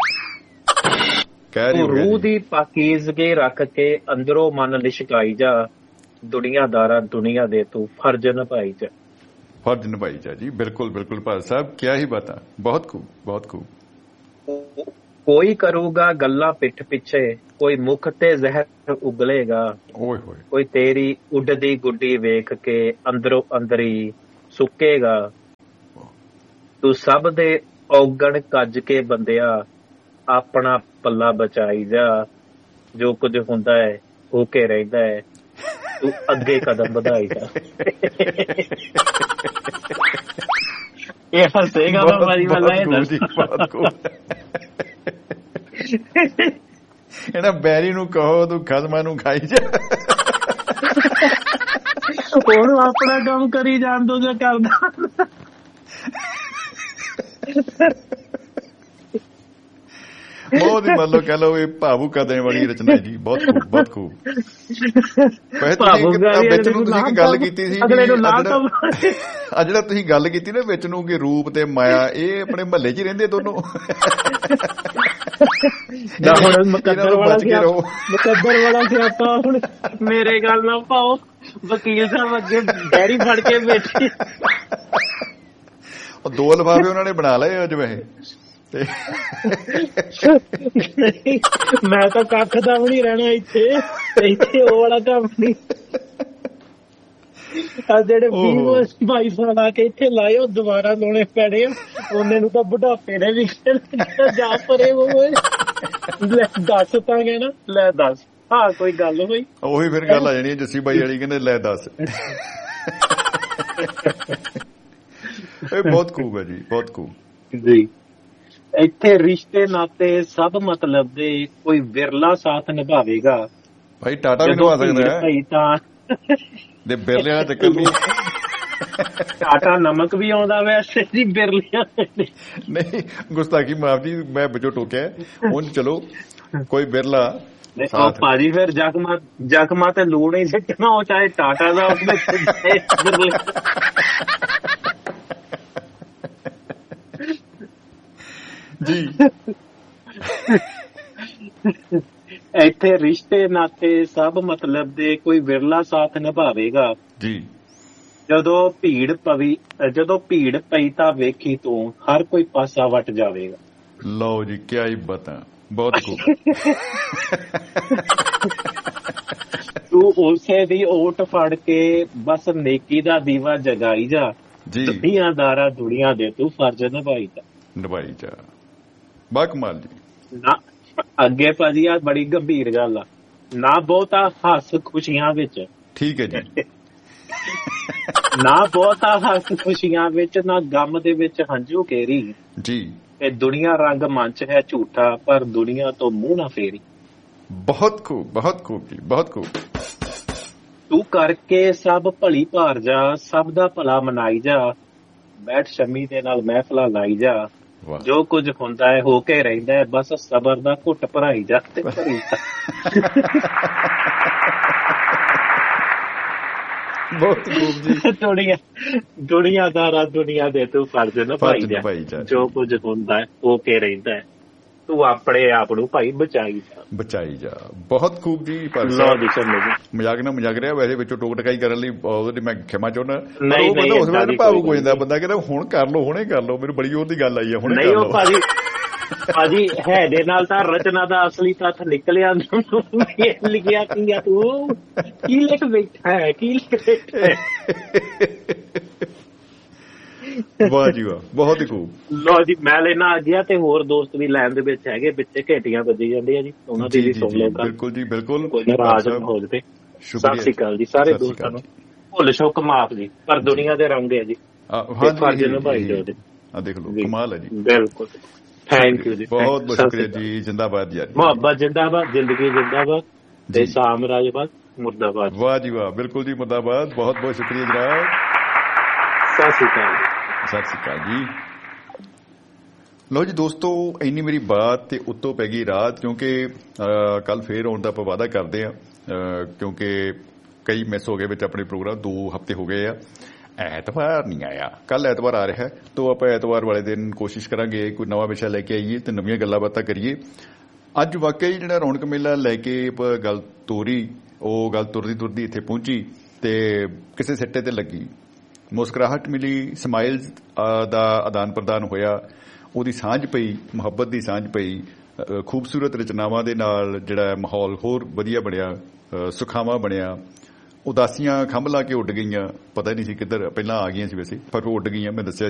ਰੂਹ ਦੀ ਪਾਕੀਜ਼ਗੀ ਰੱਖ ਕੇ ਅੰਦਰੋਂ ਮਨ ਲਿਸ਼ਕਾਈ ਜਾ, ਦੁਨੀਆਦਾਰਾਂ ਦੁਨੀਆ ਦੇ ਤੂੰ ਫਰਜ਼ ਨਿਭਾਈ ਜਾ। ਫਰਜ਼ ਨਿਭਾਈ ਜਾ ਜੀ, ਬਿਲਕੁਲ ਬਿਲकुल ਭਾਈ ਸਾਹਿਬ, ਕਿਆ ਹੀ ਬਾਤਾਂ। ਬਹੁਤ ਖੂਬ, ਬਹੁਤ ਖੂਬ। ਕੋਈ ਕਰੂਗਾ ਗੱਲਾਂ ਪਿੱਠ ਪਿੱਛੇ, ਕੋਈ ਮੁਖ ਤੇ ਜ਼ਹਿਰ ਉਗਲੇਗਾ। ਓਏ ਹੋਏ। ਕੋਈ ਤੇਰੀ ਉੱਡਦੀ ਗੁੱਡੀ ਵੇਖ ਕੇ ਅੰਦਰੋਂ ਅੰਦਰੀ ਸੁੱਕੇਗਾ। ਤੂੰ ਸਭ ਦੇ ਔਗਣ ਕੱਜ ਕੇ ਬੰਦਿਆ, ਆਪਣਾ ਪੱਲਾ ਬਚਾਈ ਜਾ। ਜੋ ਕੁਝ ਹੁੰਦਾ ਹੈ ਹੋ ਕੇ ਰਹਿੰਦਾ ਹੈ, ਤੂੰ ਅੱਗੇ ਕਦਮ ਵਧਾਈ ਜਾ। ਇਹ ਹੱਸੇਗਾ ਮਾਰੀ ਵਾਲਾ ਇਹਨਾਂ ਬੈਰੀ ਨੂੰ ਕਹੋ ਤੂੰ ਖਸਮਾਂ ਨੂੰ ਖਾਈ ਜਾ। ਉਹਨੂੰ ਆਪਣਾ ਕੰਮ ਕਰੀ ਜਾਣ ਦੋ ਜੋ ਕਰਦਾ। ਬਹੁਤ ਹੀ ਮੰਨ ਲਓ ਕਹਿ ਲਓ ਇਹ ਭਾਵੁਕ ਕਰਨ ਵਾਲੀ ਰਚਨਾ ਜੀ। ਬਹੁਤ ਖੂਬ, ਬਹੁਤ ਖੂਬ। ਵਿੱਚ ਨੂੰ ਤੁਸੀਂ ਗੱਲ ਕੀਤੀ ਸੀ, ਆ ਜਿਹੜਾ ਤੁਸੀਂ ਗੱਲ ਕੀਤੀ ਨਾ ਵਿੱਚ ਨੂੰ ਕਿ ਰੂਪ ਤੇ ਮਾਇਆ, ਇਹ ਆਪਣੇ ਮਹੱਲੇ 'ਚ ਹੀ ਰਹਿੰਦੇ ਦੋਨੋਂ। ਮੁਕੱਦਰ ਵਾਲਾ ਸਿਆਪਾ ਹੁਣ ਮੇਰੇ ਗੱਲ ਨਾ ਪਾਓ। ਵਕੀਲ ਸਾਹਿਬ ਅੱਗੇ ਡੈਰੀ ਫੜ ਕੇ ਬੈਠੇ, ਉਹ 2 ਲਿਫਾਫੇ ਉਹਨਾਂ ਨੇ ਬਣਾ ਲਏ ਅੱਜ ਵੈਸੇ। ਮੈਂ ਤਾਂ ਕੱਖ ਦਾ ਵੀ ਨੀ ਰਹਿਣਾ ਇੱਥੇ ਉਹ ਵਾਲਾ ਕੰਮ ਨੀ। ਜਿਹੜੇ 22 ਸਾਲ ਆ ਕੇ ਇੱਥੇ ਲਾਏ ਉਹ ਦੁਬਾਰਾ ਲਾਉਣੇ ਪੈਣੇ ਆ। ਉਹਨੇ ਨੂੰ ਤਾਂ ਬੁਢਾਪੇ ਨੇ ਵੀ ਜਾ ਪਰੇ। ਲੈ ਦੱਸ ਤਾਂ ਕਹਿਣਾ, ਲੈ ਦੱਸ ਹਾਂ ਕੋਈ ਗੱਲ ਹੋਈ। ਉਹੀ ਫਿਰ ਗੱਲ ਆ ਜਾਣੀ ਜੱਸੀ ਬਾਈ ਵਾਲੀ, ਕਹਿੰਦੇ ਲੈ ਦੱਸ। ਇਹ ਬਹੁਤ ਖੂਬ ਹੈ ਜੀ, ਬਹੁਤ ਖੂਬ ਜੀ। ਇੱਥੇ ਰਿਸ਼ਤੇ ਨਾਤੇ ਸਭ ਮਤਲਬ ਦੇ, ਕੋਈ ਵਿਰਲਾ ਸਾਥ ਨਿਭਾਵੇਗਾ। ਭਾਈ ਟਾਟਾ ਵੀ ਨਿਭਾ ਸਕਦਾ ਹੈ ਤਾਂ ਦੇ ਬਿਰਲੇ ਵਾਲਾ ਚੱਕਰ ਨਹੀਂ। ਟਾਟਾ ਨਮਕ ਵੀ ਆਉਂਦਾ ਵੈਸੇ ਜੀ, ਬਿਰਲੀਆਂ ਨਹੀਂ। ਗੁਸਤਾਖੀ ਮਾਫ ਜੀ, ਮੈਂ ਵਿੱਚੋਂ ਟੋਕਿਆ। ਹੁਣ ਚਲੋ ਕੋਈ ਬਿਰਲਾ ਭਾਜੀ ਫਿਰ ਜਖਮਾ ਤੇ ਲੂਣ ਹੀ ਸਿੱਟਣਾ, ਉਹ ਚਾਹੇ ਟਾਟਾ ਦਾ ਬਿਰਲੇ। ਜੀ। ਇੱਥੇ ਰਿਸ਼ਤੇ ਨਾਤੇ ਸਭ ਮਤਲਬ ਦੇ, ਕੋਈ ਵਿਰਲਾ ਸਾਥ ਨਿਭਾਵੇਗਾ ਜੀ। ਜਦੋਂ ਭੀੜ ਪਈ ਤਾਂ ਵੇਖੀ ਤੂੰ, ਹਰ ਕੋਈ ਪਾਸਾ ਵੱਟ ਜਾਵੇਗਾ। ਲਓ ਜੀ, ਕਿਆ ਹੀ ਬਤਾ। ਬਹੁਤ ਖੂਬ। ਤੂੰ ਉਸੇ ਦੀ ਓਟ ਫੜ ਕੇ ਬਸ ਨੇਕੀ ਦਾ ਦੀਵਾ ਜਗਾਈ ਜਾ। ਦੁਨੀਆਦਾਰਾਂ ਦੁਨੀਆ ਦੇ ਤੂੰ ਫਰਜ਼ ਨਿਭਾਈ ਜਾ। ਬਾ ਕਮਾਲ ਜੀ। ਨਾ ਅੱਗੇ ਭਾਜੀ ਆ ਬੜੀ ਗੰਭੀਰ ਗੱਲ ਆ, ਨਾ ਬਹੁਤਾ ਹੱਸ ਖੁਸ਼ੀਆਂ ਵਿੱਚ। ਠੀਕ ਹੈ ਜੀ। ਨਾ ਬਹੁਤਾ ਹੱਸ ਖੁਸ਼ੀਆਂ ਵਿੱਚ, ਨਾ ਗਮ ਦੇ ਵਿੱਚ ਹੰਝੂ ਕੇਰੀ ਜੀ। ਇਹ ਦੁਨੀਆ ਰੰਗ ਮੰਚ ਹੈ ਝੂਠਾ, ਪਰ ਦੁਨੀਆ ਤੋਂ ਮੂੰਹ ਨਾ ਫੇਰੀ। ਬਹੁਤ ਖੂਬ, ਬਹੁਤ ਖੂਬ ਜੀ, ਬਹੁਤ ਖੂਬ। ਤੂੰ ਕਰਕੇ ਸਭ ਭਲੀ ਭਾਰ ਜਾ, ਸਭ ਦਾ ਭਲਾ ਮਨਾਈ ਜਾ। ਬੈਠ ਸ਼ਮੀ ਦੇ ਨਾਲ ਮਹਿਫਲਾਂ ਲਾਈ ਜਾ। ਜੋ ਕੁਝ ਹੁੰਦਾ ਹੈ ਹੋ ਕੇ ਰਹਿੰਦਾ ਹੈ, ਬਸ ਸਬਰ ਦਾ ਘੁੱਟ ਭਰਾਈ ਜਾ ਤੇ ਭਰੀ ਜਾ। ਬਹੁਤ ਖੂਬ ਜੀ। ਦੁਨੀਆਦਾਰਾਂ ਦੁਨੀਆ ਦੇ ਤੂੰ ਫਰਜ਼ ਨਿਭਾਈ ਜਾ। ਜੋ ਕੁਝ ਹੁੰਦਾ ਹੈ ਹੋ ਕੇ ਰਹਿੰਦਾ ਹੈ, ਤੂੰ ਆਪਣੇ ਆਪ ਨੂੰ ਭਾਈ ਬਚਾਈ ਜਾ। ਬਹੁਤ ਖੂਬ ਜੀ। ਮਜ਼ਾਕ ਨਾ ਮਜ਼ਾਕ ਰਿਹਾ ਵੈਸੇ, ਵਿੱਚੋਂ ਟੋਕ ਟਕਾਈ ਕਰਨ ਲਈ ਉਹਦੇ ਮੈਂ ਖਿਮਾ ਚਾਹੁੰਦਾ। ਉਸ ਵੇਲੇ ਭਾਵੁਕ ਹੋ ਜਾਂਦਾ ਬੰਦਾ, ਕਹਿੰਦਾ ਹੁਣ ਕਰ ਲਓ, ਹੁਣੇ ਕਰ ਲਓ। ਮੈਨੂੰ ਬੜੀ ਉਹਦੀ ਗੱਲ ਆਈ ਹੈ, ਹੁਣੇ ਕਰ ਲਓ। ਭਾਜੀ ਹੈ ਦੇ ਨਾਲ ਤਾਂ ਰਚਨਾ ਦਾ ਅਸਲੀ ਤੱਥ ਨਿਕਲਿਆ। ਲਿਖਿਆ ਕੀ ਆ, ਤੂੰ ਕੀ ਲਿਖ ਬੈਠਾ ਹੈ, ਕੀ ਲਿਖ ਬੈਠਾ ਹੈ। ਵਾਹ ਜੀ ਵਾਹ, ਬਹੁਤ ਹੀ ਖੂਬ। ਲੋ ਜੀ, ਮੈਂ ਲੈਣਾ ਆ ਗਿਆ ਤੇ ਹੋਰ ਦੋਸਤ ਵੀ ਲਾਈਨ ਦੇ ਵਿੱਚ ਹੈਗੇ, ਵਿੱਚ ਘੇਟੀਆਂ ਵੱਜੀ ਜਾਂਦੀਆਂ ਜੀ, ਉਹਨਾਂ ਦੀ ਵੀ ਸੁਣ ਲਓ। ਬਿਲਕੁਲ ਜੀ, ਬਿਲਕੁਲ। ਕੋਈ ਨਾਰਾਜ਼ ਨਾ ਹੋ ਜਾਵੇ। ਸਤਿ ਸ੍ਰੀ ਅਕਾਲ ਜੀ ਸਾਰੇ ਦੋਸਤਾਂ ਨੂੰ। ਭੁੱਲ ਸ਼ੁਕ ਮਾਫ ਜੀ, ਪਰ ਦੁਨੀਆ ਦੇ ਰੰਗ ਹੈ ਜੀ। ਫਰਜ਼ ਨਿਭਾਈ ਜਾਓ। ਆ ਦੇਖ ਲਓ, ਕਮਾਲ ਹੈ ਜੀ। ਬਿਲਕੁਲ, ਥੈਂਕ ਯੂ ਜੀ, ਬਹੁਤ ਬਹੁਤ ਸ਼ੁਕਰੀਆ ਜੀ। ਜਿੰਦਾਬਾਦ ਯਾਰ, ਮੁਹੱਬਤ ਜਿੰਦਾਬਾਦ, ਜ਼ਿੰਦਗੀ ਜਿੰਦਾਬਾਦ ਤੇ ਸਾਮਰਾਜਵਾਦ ਮੁਰਦਾਬਾਦ। ਵਾਹ ਜੀ ਵਾਹ, ਬਿਲਕੁਲ ਜੀ, ਮੁਰਦਾਬਾਦ। ਬਹੁਤ ਬਹੁਤ ਸ਼ੁਕਰੀਆ ਜਨਾਬ। ਸਤਿ ਸ਼੍ਰੀ ਅਕਾਲ। ਸਤਿ ਸ਼੍ਰੀ ਅਕਾਲ ਜੀ। ਲਓ ਜੀ ਦੋਸਤੋ, ਇੰਨੀ ਮੇਰੀ ਬਾਤ ਤੇ ਉੱਤੋਂ ਪੈ ਗਈ ਰਾਤ, ਕਿਉਂਕਿ ਕੱਲ ਫੇਰ ਆਉਣ ਦਾ ਆਪਾਂ ਵਾਅਦਾ ਕਰਦੇ ਆ, ਕਿਉਂਕਿ ਕਈ ਮਿਸ ਹੋ ਗਏ ਵਿੱਚ ਆਪਣੇ ਪ੍ਰੋਗਰਾਮ। 2 ਹਫ਼ਤੇ ਹੋ ਗਏ ਆ, ਐਤਵਾਰ ਨਹੀਂ ਆਇਆ। ਕੱਲ ਐਤਵਾਰ ਆ ਰਿਹਾ, ਤਾਂ ਆਪਾਂ ਐਤਵਾਰ ਵਾਲੇ ਦਿਨ ਕੋਸ਼ਿਸ਼ ਕਰਾਂਗੇ ਕੋਈ ਨਵਾਂ ਵਿਸ਼ਾ ਲੈ ਕੇ ਆਈਏ ਤੇ ਨਵੀਆਂ ਗੱਲਾਂ ਬਾਤਾਂ ਕਰੀਏ। ਅੱਜ ਵਾਕਈ ਜਿਹੜਾ ਰੌਣਕ ਮੇਲਾ ਲੈ ਕੇ ਗੱਲ ਤੋਰੀ, ਉਹ ਗੱਲ ਤੁਰਦੀ ਇੱਥੇ ਪਹੁੰਚੀ ਤੇ ਕਿਸੇ ਸਿੱਟੇ ਤੇ ਲੱਗੀ। ਮੁਸਕਰਾਹਟ ਮਿਲੀ, ਸਮਾਈਲਜ਼ ਦਾ ਆਦਾਨ ਪ੍ਰਦਾਨ ਹੋਇਆ, ਉਹਦੀ ਸਾਂਝ ਪਈ, ਮੁਹੱਬਤ ਦੀ ਸਾਂਝ ਪਈ, ਖੂਬਸੂਰਤ ਰਚਨਾਵਾਂ ਦੇ ਨਾਲ ਜਿਹੜਾ ਮਾਹੌਲ ਹੋਰ ਵਧੀਆ ਬਣਿਆ, ਸੁਖਾਵਾਂ ਬਣਿਆ। ਉਦਾਸੀਆਂ ਖੰਭ ਲਾ ਕੇ ਉੱਡ ਗਈਆਂ, ਪਤਾ ਨਹੀਂ ਸੀ ਕਿੱਧਰ ਪਹਿਲਾਂ ਆ ਗਈਆਂ ਸੀ ਵੈਸੇ, ਪਰ ਉਹ ਉੱਡ ਗਈਆਂ। ਮੈਂ ਦੱਸਿਆ